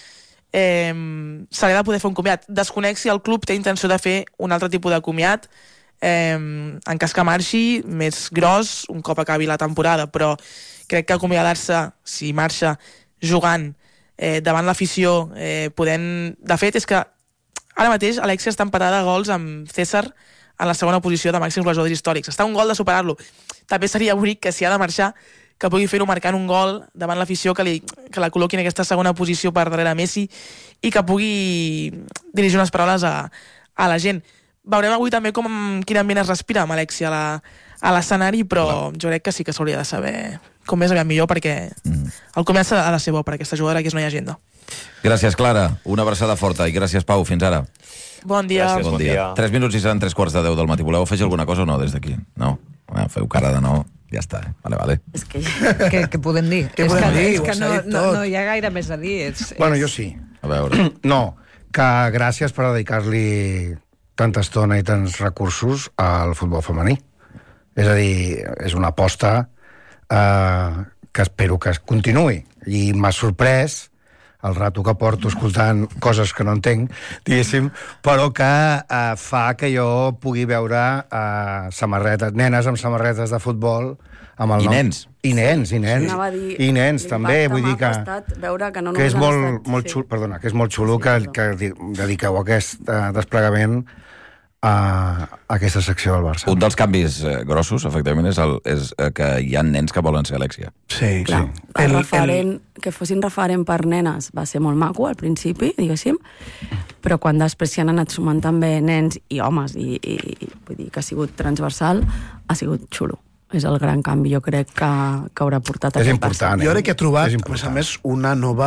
eh, se li ha de poder fer un comiat. Desconec si el club té intenció de fer un altre tipus de comiat, eh, en cas que marxi, més gros, un cop acabi la temporada, però crec que acomiadar-se, si marxa, jugant eh, davant l'afició, eh, podent... De fet, és que ara mateix Alexia està empatada a gols amb César en la segona posició de màxims golejadors històrics. Està un gol de superar-lo. També seria bonic que si ha de marxar, que pugui fer-ho marcant un gol davant l'afició, que, li, que la col·loqui en aquesta segona posició per darrere Messi i que pugui dirigir unes paraules a, a la gent. Veurem avui també com, quin ambient es respira amb Alexia a, la, a l'escenari, però Clar. Jo crec que sí que s'hauria de saber com més aviat millor, perquè mm. el comienç ha de ser bo per aquesta jugadora, que és no hi ha agenda. Gràcies, Clara. Una abraçada forta. I gràcies, Pau. Fins ara. Bon dia. Gràcies, bon dia. dia. Tres minuts i seran tres quarts de deu del matí. Voleu afegir alguna cosa o no des d'aquí? No? Ah, feu cara de no. Ja està. Eh? Vale, vale. És que... Què, què podem dir? Què és podem que, dir? És que no, no, no hi ha gaire més a dir. És, bueno, és... jo sí. A veure. No, que gràcies per dedicar-li tanta estona i tants recursos al futbol femení. És a dir, és una aposta eh, que espero que es continuï. I m'ha sorprès el rato que porto escoltant coses que no entenc, diguéssim, però que eh, fa que jo pugui veure eh, samarretes, nenes amb samarretes de futbol amb el I nom. nens. I nens, i nens. Sí. Dir, I nens, també, vull dir que... veure que no que és molt, estat, molt sí. xulo, perdona, que és molt xulo sí, que, que dediqueu aquest uh, desplegament a, a aquesta secció del Barça. Un dels canvis eh, grossos, efectivament, és, el, és eh, que hi ha nens que volen ser Alexia. Sí, Clar, sí. El, referent, el... Que fossin referent per nenes va ser molt maco al principi, diguéssim, però quan després s'hi han anat sumant també nens i homes, i, i vull dir que ha sigut transversal, ha sigut xulo. És el gran canvi, jo crec, que, que haurà portat és aquest important, Barça. eh? Jo crec que ha trobat, a més a més, una nova,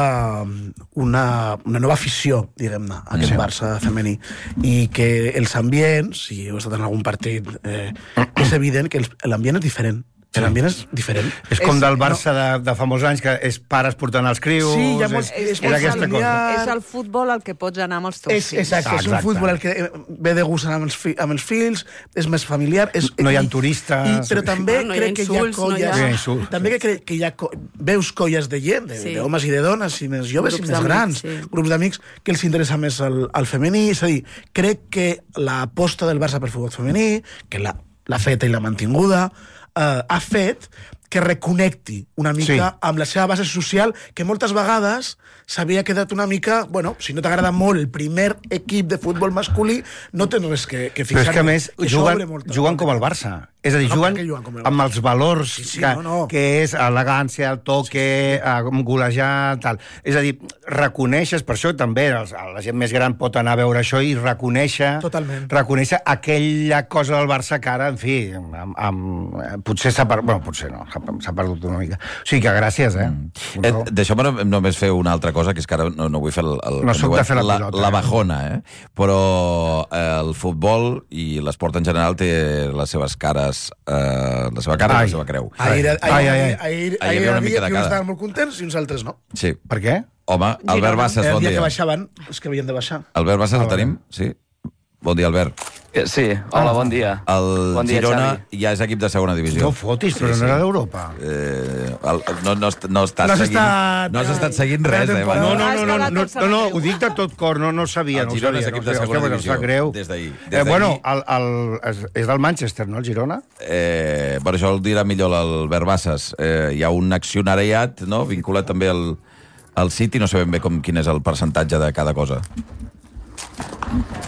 una, una nova afició, diguem-ne, a aquest sí. Barça femení. I que els ambients, si heu estat en algun partit, eh, és evident que l'ambient és diferent. Sí. L'ambient és diferent. És com és, del Barça no. de, de fa molts anys, que és pares portant els crios... Sí, hi ha molts, és, és, és, aquesta cosa. És el futbol al que pots anar amb els teus és, fills. Exacte, ah, és un futbol al que ve de gust amb els, fi, amb els fills, és més familiar... És, no hi ha i, turistes... I, però també no, no crec que hi ha colles... No hi ha... També que, que hi ha co veus colles de gent, de, sí. d'homes i de dones, i més joves grups i més grans, sí. grups d'amics, que els interessa més el, el femení. És a dir, crec que l'aposta del Barça per futbol femení, que l'ha feta i l'ha mantinguda, eh, ha fet que reconnecti una mica sí. amb la seva base social, que moltes vegades s'havia quedat una mica... Bueno, si no t'agrada molt el primer equip de futbol masculí, no tens res que, que fixar. Però és que, a més, que juguen, juguen com el Barça. És a dir, no, juguen, juguen amb els valors sí, sí, que, no, no. que és elegància, el toque, sí, sí. golejar, tal. És a dir, reconeixes, per això també els, la gent més gran pot anar a veure això i reconèixer, Totalment. reconèixer aquella cosa del Barça que ara, en fi, amb, amb, potser s'ha perdut... Bueno, potser no, s'ha perdut una mica. O sigui que gràcies, eh? Mm. eh Deixeu-me només fer una altra cosa, que és que ara no, no vull fer el... el no soc de fer la, la pilota. La bajona, eh? Però eh, el futbol i l'esport en general té les seves cares, eh, la seva cara ai. i la seva creu. Ahir, ahir, ai, ai, ai. ahir, ahir, ahir hi havia una mica de que uns cada. estaven molt contents i uns altres no. Sí. Per què? Home, Albert Bassas, bon dia. El dia que baixaven, és que havien de baixar. Albert Bassas, el tenim? Sí. Bon dia, Albert. Sí, hola, bon dia. El bon dia, Girona Xavi. ja és equip de segona divisió. No fotis, però sí, no era d'Europa. Eh, el, no, no, no, estàs no seguint, estat... no has estat seguint res, eh? No, no, no, no, no, no, no, no, ho dic de tot cor, no, no sabia. El Girona no és equip de segona divisió. Des d'ahir. Eh, bueno, el, el, és, és del Manchester, no, el Girona? Eh, bueno, això el dirà millor l'Albert Bassas. Eh, hi ha un accionariat, no?, vinculat també al, al City, no sabem bé com, quin és el percentatge de cada cosa.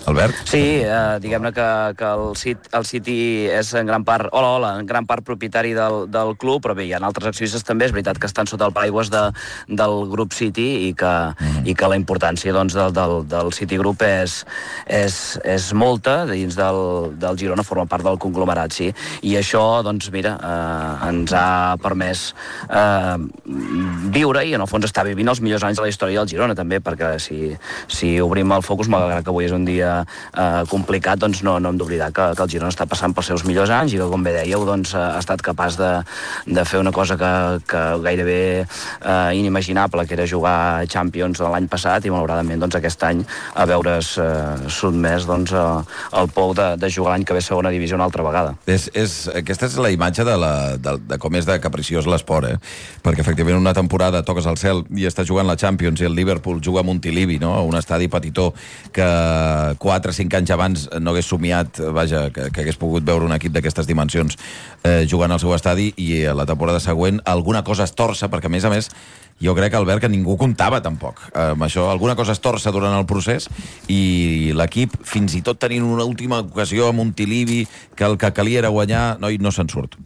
Albert? Sí, eh, diguem-ne que, que el, City, el City és en gran part, hola, hola, en gran part propietari del, del club, però bé, hi ha altres accionistes també, és veritat que estan sota el paraigües de, del grup City i que, mm. i que la importància doncs, del, del, del City Group és, és, és molta dins del, del Girona, forma part del conglomerat, sí. I això, doncs, mira, eh, ens ha permès eh, viure i, en el fons, està vivint els millors anys de la història del Girona, també, perquè si, si obrim el focus, malgrat que avui és un dia Uh, complicat, doncs no, no hem d'oblidar que, que el Girona està passant pels seus millors anys i que, com bé dèieu, doncs, ha estat capaç de, de fer una cosa que, que gairebé uh, inimaginable, que era jugar Champions l'any passat i, malauradament, doncs, aquest any a veure's uh, sotmès doncs, uh, el pou de, de jugar l'any que ve segona divisió una altra vegada. És, és, aquesta és la imatge de, la, de, de com és de capriciós l'esport, eh? Perquè, efectivament, una temporada toques al cel i està jugant la Champions i el Liverpool juga a Montilivi, no? Un estadi petitó que quatre o cinc anys abans no hagués somiat, vaja, que, que hagués pogut veure un equip d'aquestes dimensions eh, jugant al seu estadi, i a la temporada següent alguna cosa es torça, perquè, a més a més, jo crec, Albert, que ningú comptava tampoc eh, amb això. Alguna cosa es torça durant el procés i l'equip, fins i tot tenint una última ocasió a Montilivi, que el que calia era guanyar, no, i no se'n surt.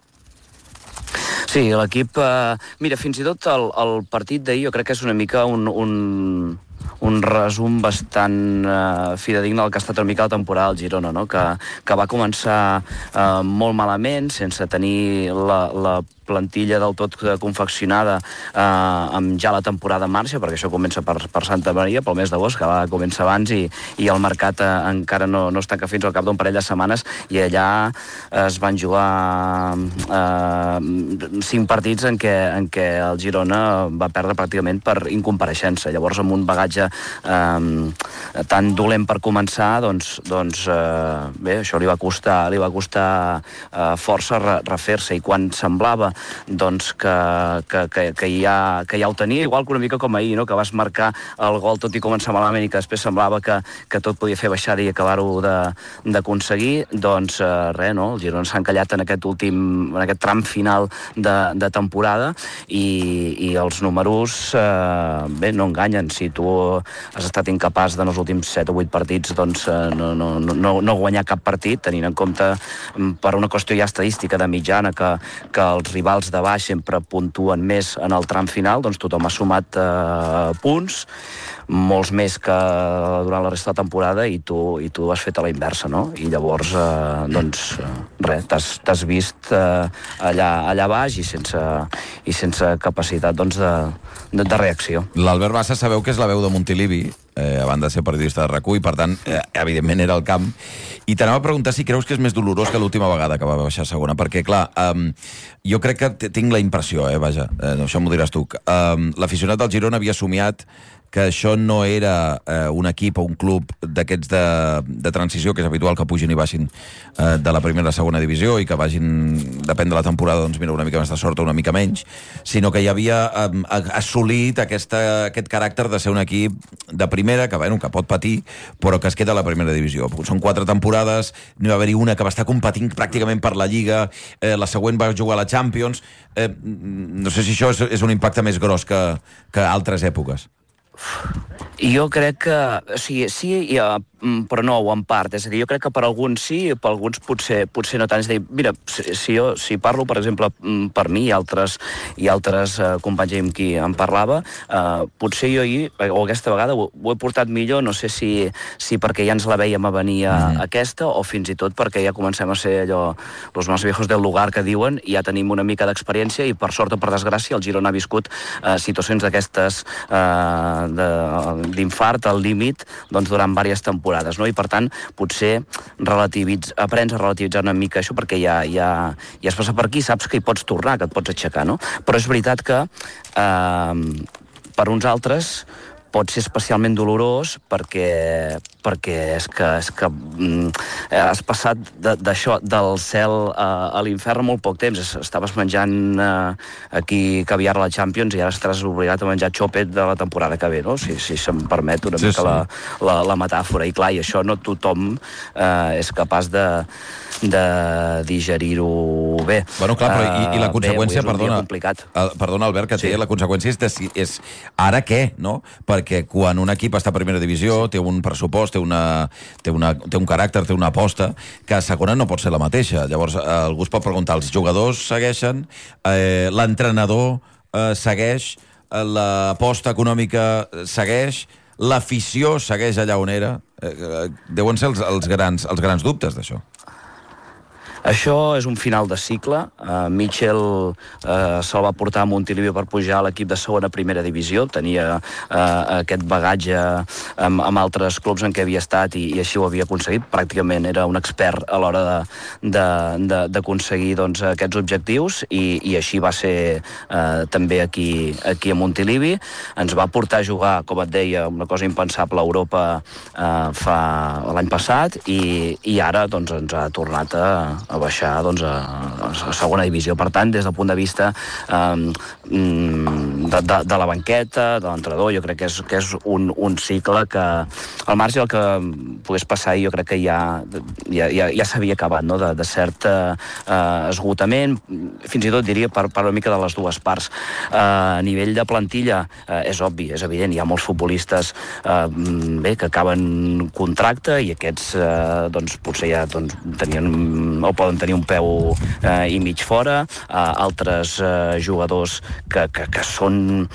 Sí, l'equip... Eh, mira, fins i tot el, el partit d'ahir jo crec que és una mica un... un... un resum bastant eh, fidedigne del que ha estat una mica la temporada del Girona, no? que, que va començar eh, molt malament, sense tenir la, la plantilla del tot confeccionada eh, amb ja la temporada en marxa, perquè això comença per, per Santa Maria, pel mes d'agost, que va començar abans, i, i el mercat eh, encara no, no es tanca fins al cap d'un parell de setmanes, i allà es van jugar eh, cinc partits en què, en què el Girona va perdre pràcticament per incompareixença. Llavors, amb un bagatge eh, tan dolent per començar, doncs, doncs eh, bé, això li va costar, li va costar eh, força refer-se, i quan semblava doncs que, que, que, que, ja, que ja ho tenia, igual que una mica com ahir, no? Que vas marcar el gol tot i començar malament i que després semblava que, que tot podia fer baixada i acabar-ho d'aconseguir, doncs eh, res, no? El Girona s'ha encallat en aquest últim, en aquest tram final de, de temporada, i, i els números eh, bé, no enganyen. Si tu has estat incapaç de, en els últims set o vuit partits, doncs eh, no, no, no, no guanyar cap partit, tenint en compte per una qüestió ja estadística de mitjana que, que els rivals de baix sempre puntuen més en el tram final, doncs tothom ha sumat eh, punts, molts més que durant la resta de la temporada, i tu, i tu has fet a la inversa, no? I llavors, eh, doncs, res, t'has vist eh, allà, allà baix i sense, i sense capacitat, doncs, de, de, de reacció. L'Albert Bassa sabeu que és la veu de Montilivi, eh, a banda de ser periodista de RAC u, i per tant, eh, evidentment era al camp, i t'anava a preguntar si creus que és més dolorós que l'última vegada que va baixar segona, perquè, clar, um, jo crec que tinc la impressió, eh, vaja, eh, això m'ho diràs tu, um, l'aficionat del Girona havia somiat que això no era eh, un equip o un club d'aquests de, de transició, que és habitual que pugin i baixin eh, de la primera a la segona divisió, i que vagin, depèn de la temporada, doncs mira, una mica més de sort o una mica menys, sinó que hi havia eh, assolit aquesta, aquest caràcter de ser un equip de primera, que, bueno, que pot patir, però que es queda a la primera divisió. Són quatre temporades, n'hi va haver-hi una que va estar competint pràcticament per la Lliga, eh, la següent va jugar a la Champions, eh, no sé si això és, és un impacte més gros que, que altres èpoques. Jo crec que sí, sí, ja, però no, en part. És a dir, jo crec que per alguns sí, per alguns potser, potser no tant. És a dir, mira, si, si jo si parlo, per exemple, per mi i altres, i altres eh, companys amb qui em parlava, eh, potser jo ahir, o aquesta vegada, ho, ho he portat millor, no sé si, si perquè ja ens la veiem a venir a, mm. aquesta, o fins i tot perquè ja comencem a ser allò, los más viejos del lugar que diuen, i ja tenim una mica d'experiència, i per sort o per desgràcia el Girona ha viscut eh, situacions d'aquestes eh, d'infart al límit, doncs, durant diverses temporades, no? I per tant potser relativitz, aprens a relativitzar una mica això, perquè ja, ja, ja has passat per aquí, saps que hi pots tornar, que et pots aixecar, no? Però és veritat que eh, per uns altres pot ser especialment dolorós perquè, perquè és que, és que mm, has passat d'això, del cel a, a l'infern molt poc temps. Estaves menjant eh, aquí caviar a la Champions i ara estaràs obligat a menjar xòpet de la temporada que ve, no? Si, si se'm permet una sí, mica sí. La, la, la metàfora. I clar, i això no tothom eh, és capaç de, de digerir-ho bé. Bueno, clar, però i, i la conseqüència, bé, perdona, complicat. El, perdona, Albert, que sí. té la conseqüència és, de, és ara què, no? Per perquè quan un equip està a primera divisió té un pressupost, té, una, té, una, té un caràcter, té una aposta, que a segona no pot ser la mateixa. Llavors, eh, algú es pot preguntar, els jugadors segueixen, eh, l'entrenador eh, segueix, eh, l'aposta econòmica segueix, l'afició segueix allà on era. Eh, deuen ser els, els, grans, els grans dubtes d'això. Això és un final de cicle. Uh, Mitchell uh, se'l va portar a Montilivi per pujar a l'equip de segona primera divisió. Tenia uh, aquest bagatge amb, amb altres clubs en què havia estat i, i així ho havia aconseguit. Pràcticament era un expert a l'hora d'aconseguir doncs, aquests objectius i, i així va ser uh, també aquí, aquí a Montilivi. Ens va portar a jugar, com et deia, una cosa impensable a Europa uh, fa l'any passat i, i ara doncs, ens ha tornat a a baixar doncs, a, a segona divisió. Per tant, des del punt de vista eh, de, de, de la banqueta, de l'entrenador, jo crec que és, que és un, un cicle que, al marge del que pogués passar, jo crec que ja, ja, ja, ja s'havia acabat, no? de, de cert eh, esgotament, fins i tot diria per, per una mica de les dues parts. Eh, a nivell de plantilla, eh, és obvi, és evident, hi ha molts futbolistes eh, bé, que acaben contracte i aquests eh, doncs, potser ja doncs, tenien o poden tenir un peu eh, i mig fora, eh, altres eh, jugadors que, que, que són,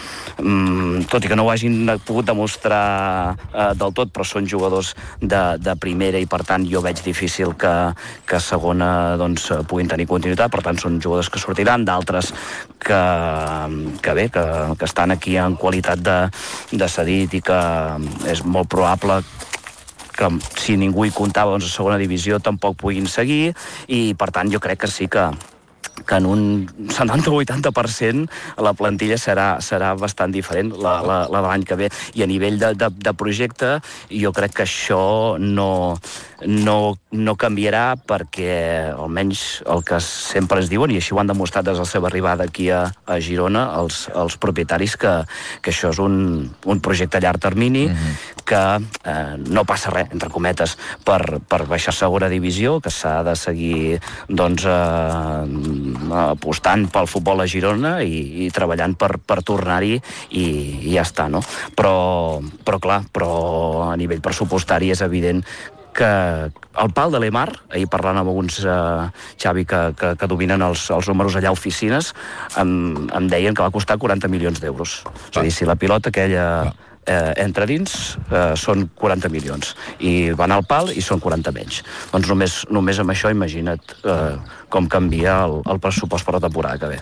mm, tot i que no ho hagin pogut demostrar eh, del tot, però són jugadors de, de primera i per tant jo veig difícil que, que a segona doncs, puguin tenir continuïtat, per tant són jugadors que sortiran, d'altres que, que bé, que, que estan aquí en qualitat de, de cedit i que és molt probable que si ningú hi comptava doncs, a segona divisió tampoc puguin seguir i per tant jo crec que sí que que en un setanta o vuitanta per cent la plantilla serà, serà bastant diferent la, la, la de l'any que ve. I a nivell de, de, de projecte jo crec que això no, no, no canviarà perquè almenys el que sempre es diuen, i així ho han demostrat des de la seva arribada aquí a, a Girona, els, els propietaris, que, que això és un, un projecte a llarg termini, mm-hmm. que eh, no passa res, entre cometes, per, per baixar a segona divisió, que s'ha de seguir doncs, eh, apostant pel futbol a Girona i, i treballant per, per tornar-hi i, i ja està, no? Però, però clar, però a nivell pressupostari és evident que el pal de l'Emar, ahir parlant amb alguns eh, Xavi que, que, que dominen els, els números allà a oficines, em, em deien que va costar quaranta milions d'euros. És a dir, si la pilota aquella eh, entra dins, eh, són quaranta milions. I van al pal i són quaranta menys. Doncs només, només amb això imagina't eh, com canvia el, el pressupost per la temporada que ve.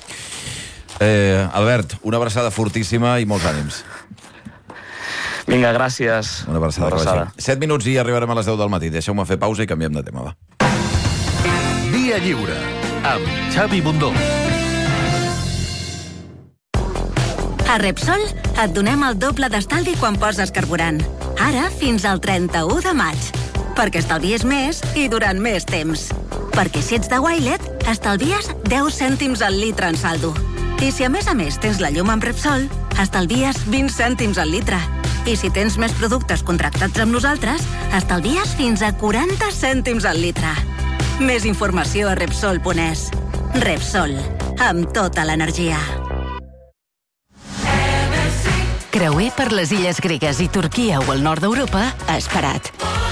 Eh, Albert, una abraçada fortíssima i molts ànims. Vinga, gràcies. Una abraçada. Una abraçada. Set minuts i arribarem a les deu del matí. Deixeu-me fer pausa i canviem de tema, va. Via Lliure, amb Xavi Bundó. A Repsol et donem el doble d'estalvi quan poses carburant. Ara fins al trenta-u de maig. Perquè estalvies més i durant més temps. Perquè si ets de Wilet, estalvies deu cèntims al litre en saldo. I si a més a més tens la llum amb Repsol, estalvies vint cèntims al litre. I si tens més productes contractats amb nosaltres, estalvies fins a quaranta cèntims al litre. Més informació a Repsol punt es. Repsol, amb tota l'energia. Creuer per les illes gregues i Turquia o el nord d'Europa ha esperat.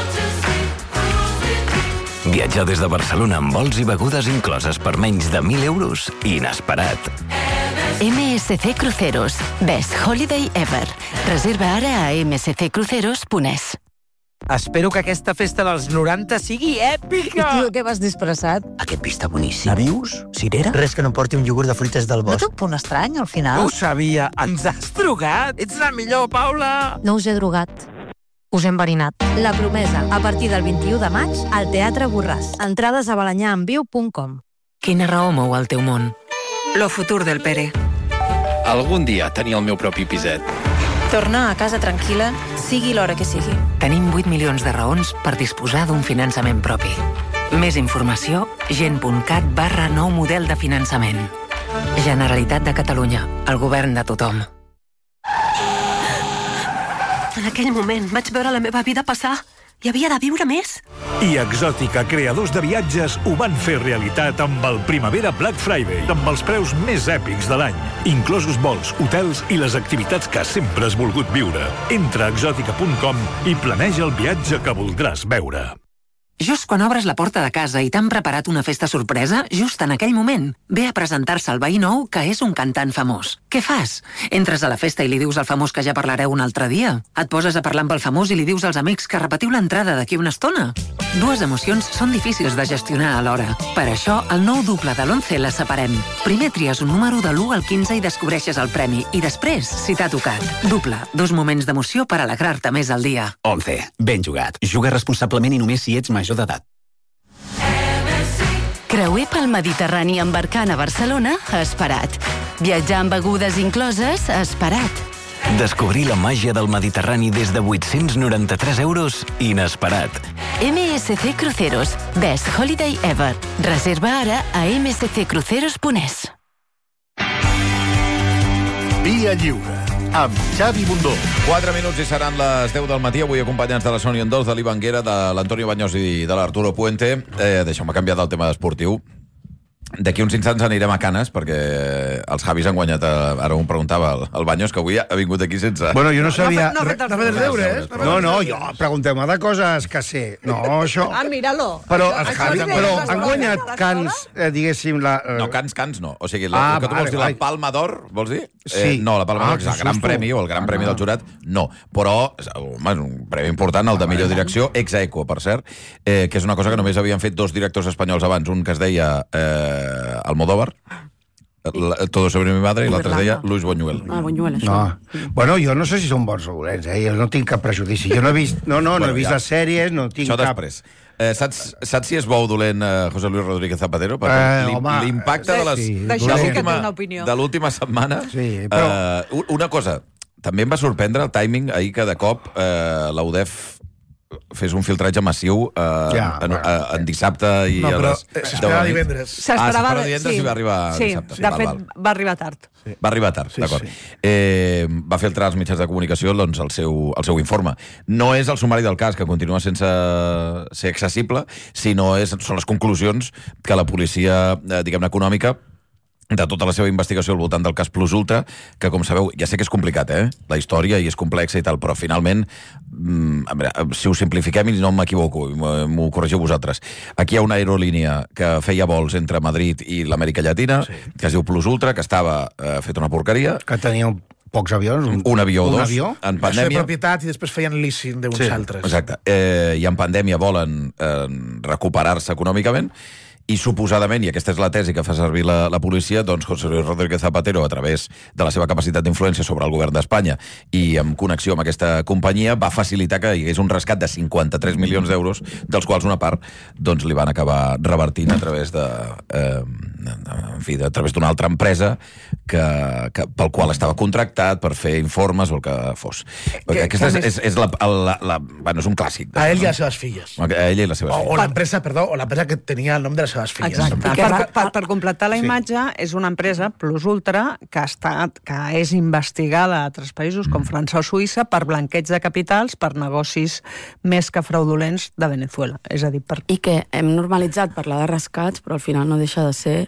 Viatjar des de Barcelona amb vols i begudes incloses per menys de mil euros, inesperat. M S C Cruceros. Best Holiday Ever. Reserva ara a m s c cruceros punt es. Espero que aquesta festa dels noranta sigui èpica! I tu què vas disfressat? Aquest vi està boníssim. Navius? Cirera? Res que no porti un iogurt de fruites del bosc. No té un punt estrany, al final? Ho sabia! Ens has drogat! Ets la millor, Paula! No us he drogat. Us he enverinat. La promesa, a partir del vint-i-u de maig, al Teatre Borràs. Entrades a balanyaenviu punt com. Quina raó mou el teu món? Lo futur del Pere. Algun dia tenir el meu propi piset. Tornar a casa tranquil·la, sigui l'hora que sigui. Tenim vuit milions de raons per disposar d'un finançament propi. Més informació, gent.cat barra nou model de finançament. Generalitat de Catalunya, el govern de tothom. En aquell moment vaig veure la meva vida passar. Hi havia de viure més. I Exòtica, creadors de viatges, ho van fer realitat amb el Primavera Black Friday, amb els preus més èpics de l'any, inclosos vols, hotels i les activitats que sempre has volgut viure. Entra a exòtica punt com i planeja el viatge que voldràs veure. Just quan obres la porta de casa i t'han preparat una festa sorpresa, just en aquell moment, ve a presentar-se el veí nou que és un cantant famós. Què fas? Entres a la festa i li dius al famós que ja parlareu un altre dia? Et poses a parlar amb el famós i li dius als amics que repetiu l'entrada d'aquí una estona? Dues emocions són difícils de gestionar alhora. Per això, el nou duple de l'once les separem. Primer tries un número de l'u al quinze i descobreixes el premi, i després, si t'ha tocat. Duple, dos moments d'emoció per alegrar-te més al dia. once. Ben jugat. Juga responsablement i només si ets major d'edat. Creuer pel Mediterrani embarcant a Barcelona, esperat. Viatjar amb begudes incloses, esperat. Descobrir la màgia del Mediterrani des de vuit-cents noranta-tres euros, inesperat. M S C Cruceros. Best Holiday Ever. Reserva ara a m s c cruceros punt e s. Via Lliure, amb Xavi Bundó. quatre minuts i seran les deu del matí. Avui acompanyats de la Sònia Endols, de l'Ivan Guera, de l'Antonio Baños i de l'Arturo Puente. Eh, Deixeu-me canviar del tema esportiu. D'aquí uns instants anirem a Canes, perquè els Javis han guanyat, a, ara un preguntava el, el Baños, que avui ha vingut aquí sense... Bueno, jo no sabia... No, no, no, no fes els deures. No, no, jo, pregunteu-me de coses que sé. No, això... Ah, míralo. Però, Això- els això Javis, li però deies a han l'escola? guanyat A l'escola? Cans, eh, diguéssim... La, eh... No, Cans, Cans no. O sigui, la, Ah, el que tu vale, vols dir, vale. la Palma d'Or, vols dir? Sí. Eh, no, la Palma Ah, d'Or, que és que el gran susto. premi, o el gran Ah, premi no. del jurat, no. Però, home, és un premi important, el de millor direcció, ex aequo, per cert, eh, que és una cosa que només havien fet dos directors espanyols abans, un que es deia eh, Almodóvar, la, Todo sobre mi madre, i l'altre es deia Luis Buñuel. Ah, Buñuel, això. No. Bueno, jo no sé si són bons o dolents, eh? Jo no tinc cap prejudici. Jo no he vist, no, no, no Bueno, he vist ja. les sèries, no tinc Això cap... després. Eh, saps, saps si és bo o dolent eh, José Luis Rodríguez Zapatero? Eh, Perquè home, l'impacte de les- sí, D'això de sí que té l'última una opinió. de l'última setmana... Sí, però- eh, una cosa, també em va sorprendre el timing ahir que de cop eh, la U D E F fes un filtratge massiu eh, Ja, en, bueno. eh, en dissabte i No, a però les eh, s'esperava deu de la nit. divendres. Ah, s'esperava divendres i va arribar sí, dissabte. de Val, fet, val. va arribar tard. Va arribar tard, Sí, d'acord. sí. Eh, va filtrar als mitjans de comunicació doncs, el, seu, el seu informe. No és el sumari del cas, que continua sense ser accessible, sinó és, són les conclusions que la policia, eh, diguem-ne, econòmica, de tota la seva investigació al voltant del cas Plus Ultra, que, com sabeu, ja sé que és complicat, eh? La història, i és complexa i tal, però finalment, mm, a veure, si ho simplifiquem i no m'equivoco, m'ho m'ho corregiu vosaltres, aquí hi ha una aerolínia que feia vols entre Madrid i l'Amèrica Llatina, sí. que es diu Plus Ultra, que estava eh, fet una porqueria, Que tenia pocs avions. Un, un avió o un dos, avió? en Això de pandèmia... propietat i després feien leasing d'uns Sí, altres. Exacte. Eh, I en pandèmia volen eh, recuperar-se econòmicament, i suposadament, i aquesta és la tesi que fa servir la, la policia, doncs José Luis Rodríguez Zapatero, a través de la seva capacitat d'influència sobre el govern d'Espanya i en connexió amb aquesta companyia, va facilitar que hi hagués un rescat de cinquanta-tres milions d'euros, dels quals una part doncs, li van acabar revertint a través de... Eh, en fi, a través d'una altra empresa que, que, pel qual estava contractat per fer informes o el que fos. Perquè aquesta és, és, és la, la, la, bueno, és un clàssic. A ell i a les seves filles. A ell i les seves O, filles. o l'empresa, perdó, o l'empresa que tenia el nom de les seves filles. Exacte. Per, per, per completar la imatge, és una empresa, Plus Ultra, que, ha estat, que és investigada a altres països, com França o Suïssa, per blanqueig de capitals, per negocis més que fraudulents de Venezuela. És a dir, per... I que hem normalitzat parlar de rescats, però al final no deixa de ser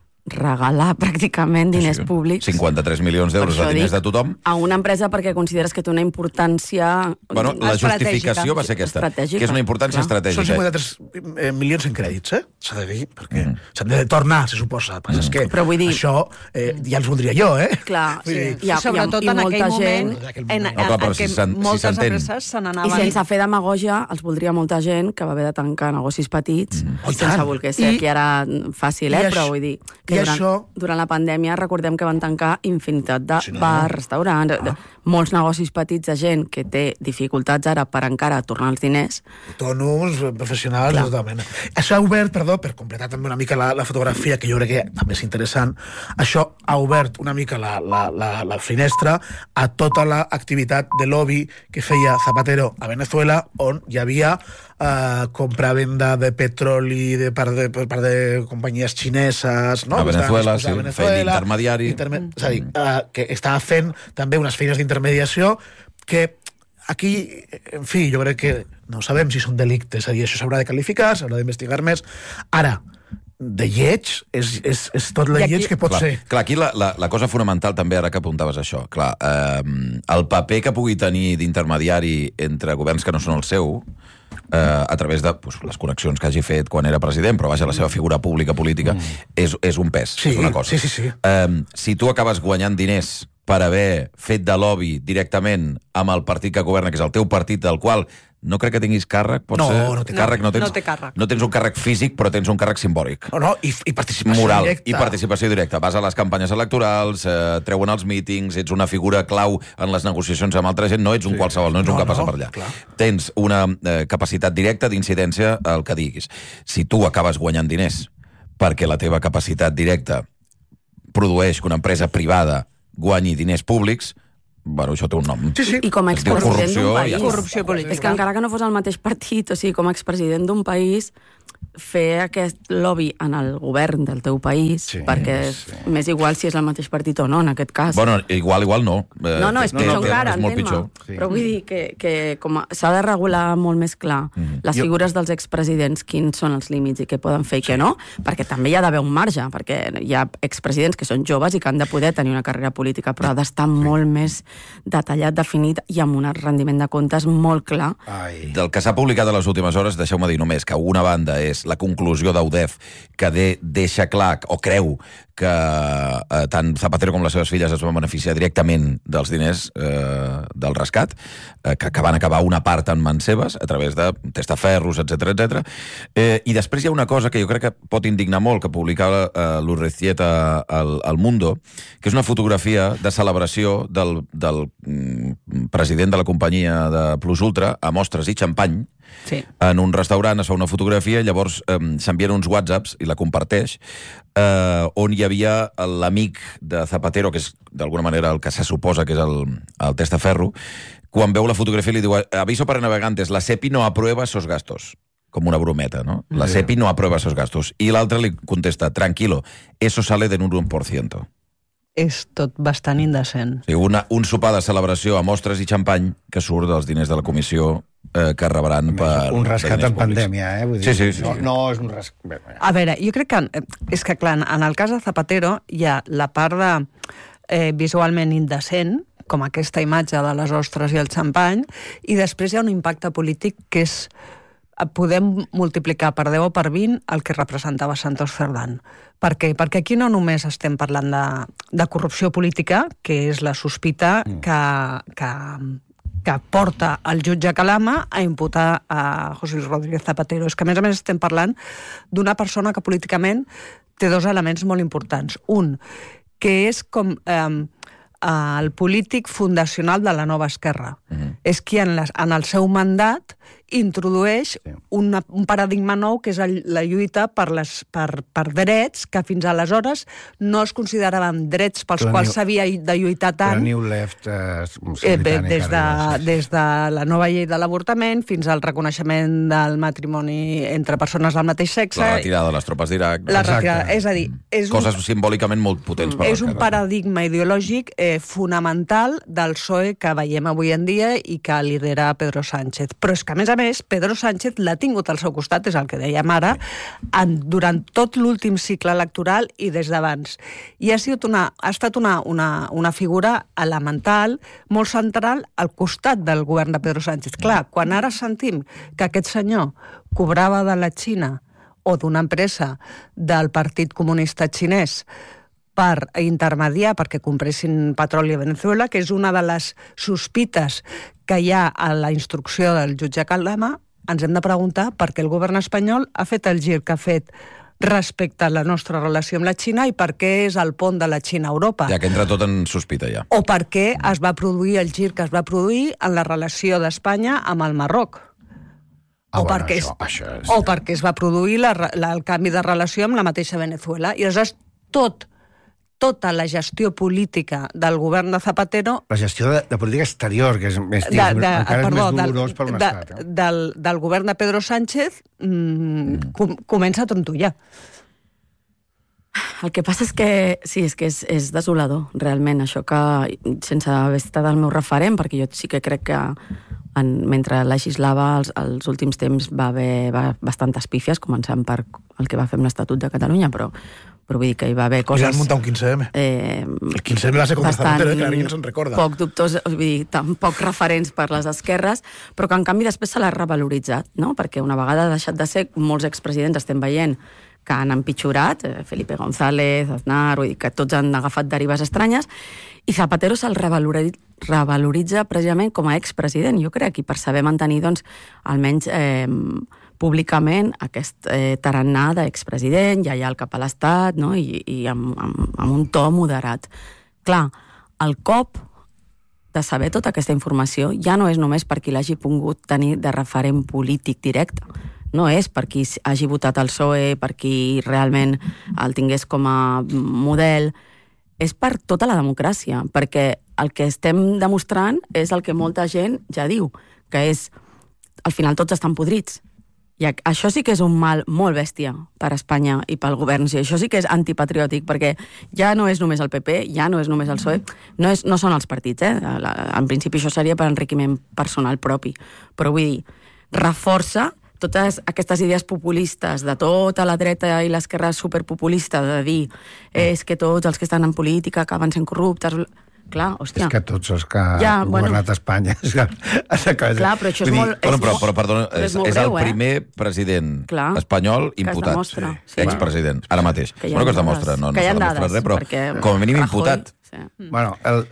regalar pràcticament diners sí, públics cinquanta-tres milions d'euros de diners dic, de tothom a una empresa perquè consideres que té una importància bueno, la justificació va ser aquesta, que és una importància clar. estratègica. Són cinquanta-tres eh, milions en crèdits, eh? S'ha de dir, perquè mm. s'han de tornar, se suposa. Mm. És que Però vull dir... això eh, ja els voldria jo, eh? Clar, sí. Dir... I, ha, sobretot i, ha, i en molta aquell gent... moment, en, No, clar, però en si què s'en- si moltes s'entén. empreses se I n'anaven... sense fer demagògia, els voldria molta gent que va haver de tancar negocis petits, mm. Oh, sense tant. voler ser I- aquí ara fàcil, eh? i Però això- vull dir i que durant, això- durant la pandèmia recordem que van tancar infinitat de Sí, no? bars, restaurants, ah. molts negocis petits de gent que té dificultats ara per encara tornar els diners. Autònoms, professionals, de tota mena. Això ha obert, perdó, per completar també una mica la, la fotografia, que jo crec que també és interessant, això ha obert una mica la, la, la, la finestra a tota l'activitat de lobby que feia Zapatero a Venezuela, on hi havia eh, compra-venda de petroli de part de, per part de companyies xineses, no? A Venezuela, Que estaven sí, disposades a feien d'intermediari. Interme és a dir, eh, que estava fent també unes feines d'intermediació que aquí, en fi, jo crec que no sabem si són delictes, és a dir, això s'haurà de qualificar, s'haurà d'investigar més. Ara, de lleig és, és, és tot la lleig que pot clar, ser. Clar, aquí la, la, la cosa fonamental també, ara que apuntaves això, clar, eh, el paper que pugui tenir d'intermediari entre governs que no són el seu, eh, a través de pues, les connexions que hagi fet quan era president, però vaja, la seva figura pública política, mm. és, és un pes, sí, és una cosa. Sí, sí, sí. Eh, si tu acabes guanyant diners per haver fet de lobby directament amb el partit que governa, que és el teu partit, del qual no crec que tinguis càrrec, pot no, ser? No, té càrrec, no, no, tens, no té càrrec. No tens un càrrec físic, però tens un càrrec simbòlic. No, no, i, i participació moral, directa. I participació directa. Vas a les campanyes electorals, eh, treuen els mítings, ets una figura clau en les negociacions amb altra gent, no ets un sí. qualsevol, no ets no, un que passa no, per allà. Clar. Tens una eh, capacitat directa d'incidència al que diguis. Si tu acabes guanyant diners perquè la teva capacitat directa produeix que una empresa privada guanyi diners públics, bueno, això té un nom. Sí, sí. I com a expresident d'un país. Ja corrupció política. És que encara que no fos el mateix partit, o sigui, com a expresident d'un país, fer aquest lobby en el govern del teu país, sí, perquè és sí. més igual si és el mateix partit o no, en aquest cas. Bueno, igual, igual no. Eh, no, no, és pitjor no, encara, és molt pitjor. Sí. Però vull dir que, que s'ha de regular molt més clar mm. les figures dels expresidents, quins són els límits i què poden fer i sí. què no, perquè també hi ha d'haver un marge, perquè hi ha expresidents que són joves i que han de poder tenir una carrera política, però ha d'estar sí. molt més detallat, definit i amb un rendiment de comptes molt clar. Ai. Del que s'ha publicat a les últimes hores, deixeu-me dir només que una banda és la conclusió d'Udef, que de, deixa clar o creu que eh, tant Zapatero com les seves filles es van beneficiar directament dels diners eh, del rescat, eh, que, que van acabar una part en mans seves, a través de testaferros, etcètera, etcètera. Eh, I després hi ha una cosa que jo crec que pot indignar molt, que publicava eh, l'Urrecieta al, al Mundo, que és una fotografia de celebració del, del mm, president de la companyia de Plus Ultra a mostres i xampany, sí. en un restaurant, es fa una fotografia, llavors eh, s'envien uns whatsapps i la comparteix, eh, on hi havia l'amic de Zapatero, que és d'alguna manera el que se suposa que és el, el testaferro, quan veu la fotografia li diu: aviso para navegantes, la SEPI no aprueba esos gastos. Com una brometa, no? La sí. SEPI no aprueba esos gastos. I l'altre li contesta: tranquilo, eso sale de un un por ciento. És tot bastant indecent. Sí, una, un sopar de celebració a mostres i xampany que surt dels diners de la comissió eh, que rebran per... Un rescat en pandèmia, eh? Vull dir, sí, sí, sí. No, no és un rescat... A veure, jo crec que... És que, clar, en el cas de Zapatero hi ha la part de eh, visualment indecent, com aquesta imatge de les ostres i el xampany, i després hi ha un impacte polític que és... podem multiplicar per deu o per vint el que representava Santos Cerdán. Per què? Perquè aquí no només estem parlant de, de corrupció política, que és la sospita mm. que, que, que porta el jutge Calama a imputar a José Luis Rodríguez Zapatero. És que, a més a més, estem parlant d'una persona que políticament té dos elements molt importants. Un, que és com... Eh, el polític fundacional de la nova esquerra. Mm-hmm. És qui en, les, en el seu mandat introdueix sí. una, un paradigma nou, que és el, la lluita per, les, per, per drets que fins aleshores no es consideraven drets pels la quals s'havia de lluitar tant. La New Left eh, eh, des, de, des de la nova llei de l'avortament fins al reconeixement del matrimoni entre persones del mateix sexe. La retirada de les tropes d'Iraq. La retirada, és a dir... És coses un, simbòlicament molt potents per és un paradigma ideològic eh, fonamental del P S O E que veiem avui en dia i que lidera Pedro Sánchez. Però és que, a més a més, Pedro Sánchez l'ha tingut al seu costat, és el que dèiem ara, en, durant tot l'últim cicle electoral i des d'abans. I ha, sigut una, ha estat una, una, una figura elemental, molt central, al costat del govern de Pedro Sánchez. Clar, quan ara sentim que aquest senyor cobrava de la Xina o d'una empresa del Partit Comunista Xinès per intermediar perquè compressin petroli a Venezuela, que és una de les sospites que hi ha a la instrucció del jutge Calama, ens hem de preguntar per què el govern espanyol ha fet el gir que ha fet respecte a la nostra relació amb la Xina i per què és el pont de la Xina a Europa. Ja que entra tot en sospita, ja. O per què es va produir el gir que es va produir en la relació d'Espanya amb el Marroc. Ah, o, bueno, perquè això, es, això és... o perquè es va produir la, la, el canvi de relació amb la mateixa Venezuela. I aleshores tot tota la gestió política del govern de Zapatero... La gestió de, de política exterior, que és, més, de, de, encara perdó, és més dolorós del, per un de, estat. Eh? Del, del govern de Pedro Sánchez mm, com, comença a trontollar. El que passa és que, sí, és que és, és desolador, realment, això que, sense haver estat el meu referent, perquè jo sí que crec que en, mentre legislava els, els últims temps va haver va, bastantes pífies, començant per el que va fer amb l'Estatut de Catalunya, però, però vull dir que hi va haver coses... I van muntar un quinze eme. Eh, el quinze eme va ser contra Zapatero, que ningú se'n recorda. Poc dubtós, vull dir, tan poc referents per les esquerres, però que en canvi després se l'ha revaloritzat, no? Perquè una vegada ha deixat de ser, molts expresidents estem veient que han empitjorat, eh, Felipe González, Aznar, vull dir que tots han agafat derives estranyes, i Zapatero se'l revaloritza, revaloritza precisament com a expresident, jo crec, i per saber mantenir, doncs, almenys eh, públicament aquest eh, tarannà d'expresident, lleial cap a l'Estat, no? I, i amb, amb, amb un to moderat. Clar, el cop de saber tota aquesta informació ja no és només per qui l'hagi pogut tenir de referent polític directe, no és per qui hagi votat el P S O E, per qui realment el tingués com a model, és per tota la democràcia, perquè el que estem demostrant és el que molta gent ja diu, que és, al final tots estan podrits. I això sí que és un mal molt bèstia per Espanya i pel govern, i això sí que és antipatriòtic, perquè ja no és només el P P, ja no és només el P S O E, no, és, no són els partits, eh? En principi això seria per enriquiment personal propi, però vull dir, reforça totes aquestes idees populistes de tota la dreta i l'esquerra superpopulista de dir és que tots els que estan en política acaben sent corruptes. Clar, hòstia. És que tots els que ja, han governat bueno, Espanya... Clar, però això és molt... Bueno, però, però, perdona, és, és, és el primer eh? president Clar, espanyol imputat. Demostra, sí. Expresident, ara mateix. Que bueno, que es demostra, no, no s'ha demostrat res, però perquè... com a mínim imputat. Sí. Bueno, el,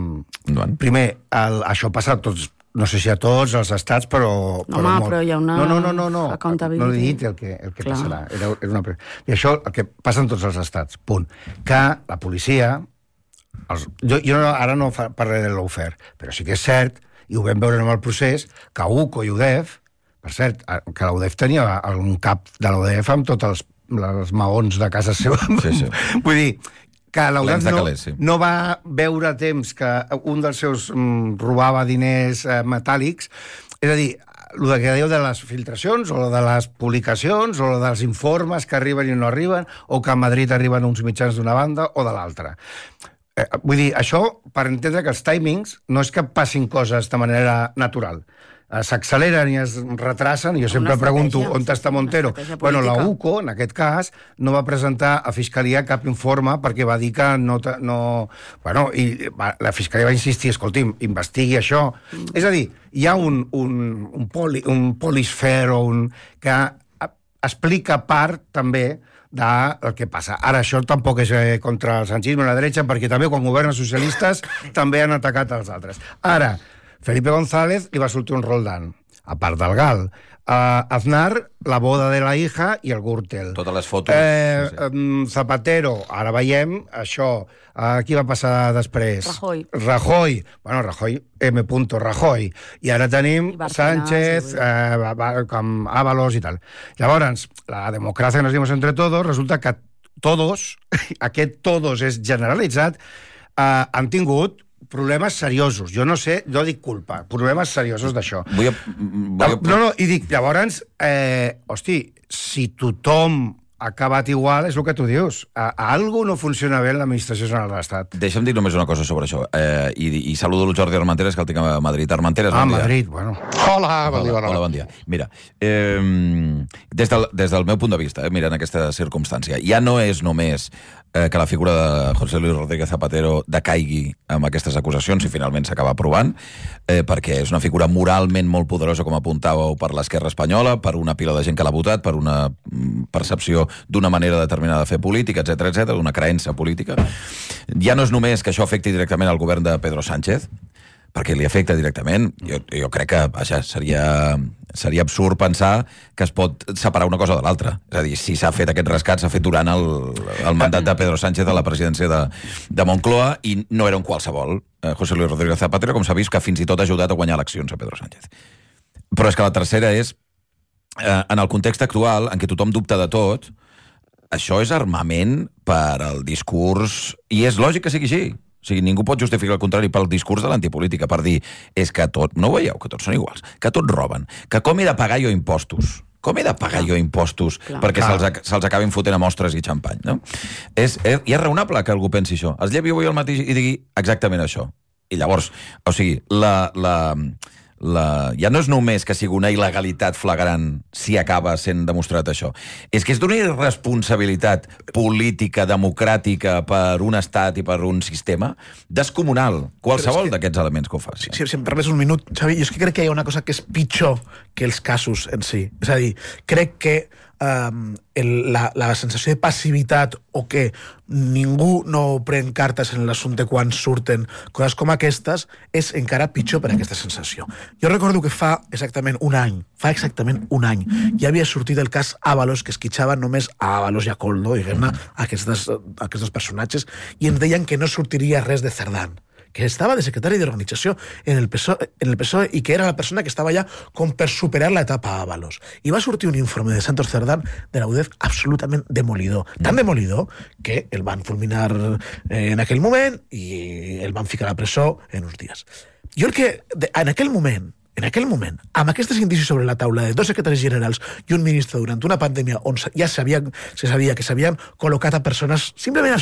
mm, primer, el, això passa a tots, no sé si a tots els estats, però... No, home, però hi ha una... No, no, no, no, no. accountability. No he dit el que, el que passarà. Era, era una... I això, el que passa en tots els estats, punt. Que la policia... Els, jo jo no, ara no fa, parlaré de l'Oufer, però sí que és cert, i ho vam veure en el procés, que U C O i U D E F, per cert, que l'U D E F tenia un cap de l'U D E F amb tots els, els maons de casa seva. Sí, sí. Vull dir, que l'U D E F no, calés, sí. no va veure a temps que un dels seus mm, robava diners eh, metàl·lics, és a dir, el que diu de les filtracions, o de les publicacions, o dels informes que arriben i no arriben, o que a Madrid arriben uns mitjans d'una banda o de l'altra. Eh, vull dir, això, per entendre que els timings no és que passin coses de manera natural. Eh, s'acceleren i es retracen, i jo sempre pregunto on està Montero. Bueno, la U C O, en aquest cas, no va presentar a Fiscalia cap informe perquè va dir que no... no bueno, i va, la Fiscalia va insistir, escolti'm, investigui això. Mm. És a dir, hi ha un, un, un, poli, un polisfer o un, que explica part, també, del que passa. Ara, això tampoc és contra el sanchisme i la dreta, perquè també quan governen socialistes també han atacat els altres. Ara, Felipe González li va sortir un Roldán, a part del Gal. Uh, Aznar, la boda de la hija i el Gürtel. Totes les fotos. Eh, sí, sí. Um, Zapatero, ara veiem això. Uh, qui va passar després? Rajoy. Rajoy. Bueno, Rajoy, M. Rajoy. I ara tenim Sánchez, sí, eh, com Ábalos i tal. Llavors, la democràcia que nos dimos entre todos, resulta que todos, aquest todos és generalitzat, eh, han tingut problemes seriosos. Jo no sé, jo dic culpa. Problemes seriosos d'això. Vull a, vull a... No, no, i dic, llavors, eh, hosti, si tothom ha acabat igual, és el que tu dius. A, a algú no funciona bé l'administració general de l'Estat. Deixa'm dir només una cosa sobre això. Eh, i, I saludo el Jordi Armenteres, que el tinc a Madrid. Armenteres, ah, bon dia. Madrid, bueno. Hola, bon dia. Hola, hola, bon dia. Mira, eh, des, del, des del meu punt de vista, eh, mirant aquesta circumstància, ja no és només eh, que la figura de José Luis Rodríguez Zapatero decaigui amb aquestes acusacions i finalment s'acaba aprovant, eh, perquè és una figura moralment molt poderosa, com apuntàveu, per l'esquerra espanyola, per una pila de gent que l'ha votat, per una percepció d'una manera determinada de fer política, etcètera, etcètera, d'una creença política. Ja no és només que això afecti directament al govern de Pedro Sánchez, perquè li afecta directament. Jo, jo crec que, vaja, seria, seria absurd pensar que es pot separar una cosa de l'altra. És a dir, si s'ha fet aquest rescat, s'ha fet durant el, el mandat de Pedro Sánchez a la presidència de, de Moncloa, i no era un qualsevol. Eh, José Luis Rodríguez Zapatero, com s'ha vist, que fins i tot ha ajudat a guanyar eleccions a Pedro Sánchez. Però és que la tercera és, eh, en el context actual, en què tothom dubta de tot, això és armament per al discurs, i és lògic que sigui així. O sigui, ningú pot justificar el contrari pel discurs de l'antipolítica, per dir, és que tot, no ho veieu, que tots són iguals, que tots roben, que com he de pagar jo impostos, com he de pagar jo impostos Clar. perquè se'ls se acabin fotent a mostres i xampany, no? És, és, I és raonable que algú pensi això. Es llevi avui al matí i digui exactament això. I llavors, o sigui, la... la la... ja no és només que sigui una il·legalitat flagrant si acaba sent demostrat això. És que és d'una irresponsabilitat política, democràtica per un estat i per un sistema descomunal, qualsevol que... d'aquests elements que ho faci. Si, si em permets un minut, Xavi, jo és que crec que hi ha una cosa que és pitjor que els casos en si. És a dir, crec que Um, el, la, la sensació de passivitat o que ningú no pren cartes en l'assumpte quan surten coses com aquestes és encara pitjor per aquesta sensació. Jo recordo que fa exactament un any, fa exactament un any, ja havia sortit el cas Ábalos, que esquitxava només a Ábalos i a Koldo, diguem-ne, aquests, aquests personatges, i ens deien que no sortiria res de Cerdán, que estava de secretari d'organització en el P S O E, en el P S O E i que era la persona que estava allà com per superar l'etapa Ábalos. I va sortir un informe de Santos Cerdán de la U D E F absolutament demolidor. Tan demolidor que el van fulminar eh, en aquell moment i el van ficar a la presó en uns dies. Jo el que, en aquell moment, en aquell moment, amb aquestes indicis sobre la taula de dos secretaris generals i un ministre durant una pandèmia on ja sabia, se sabia que s'havien col·locat a persones simplement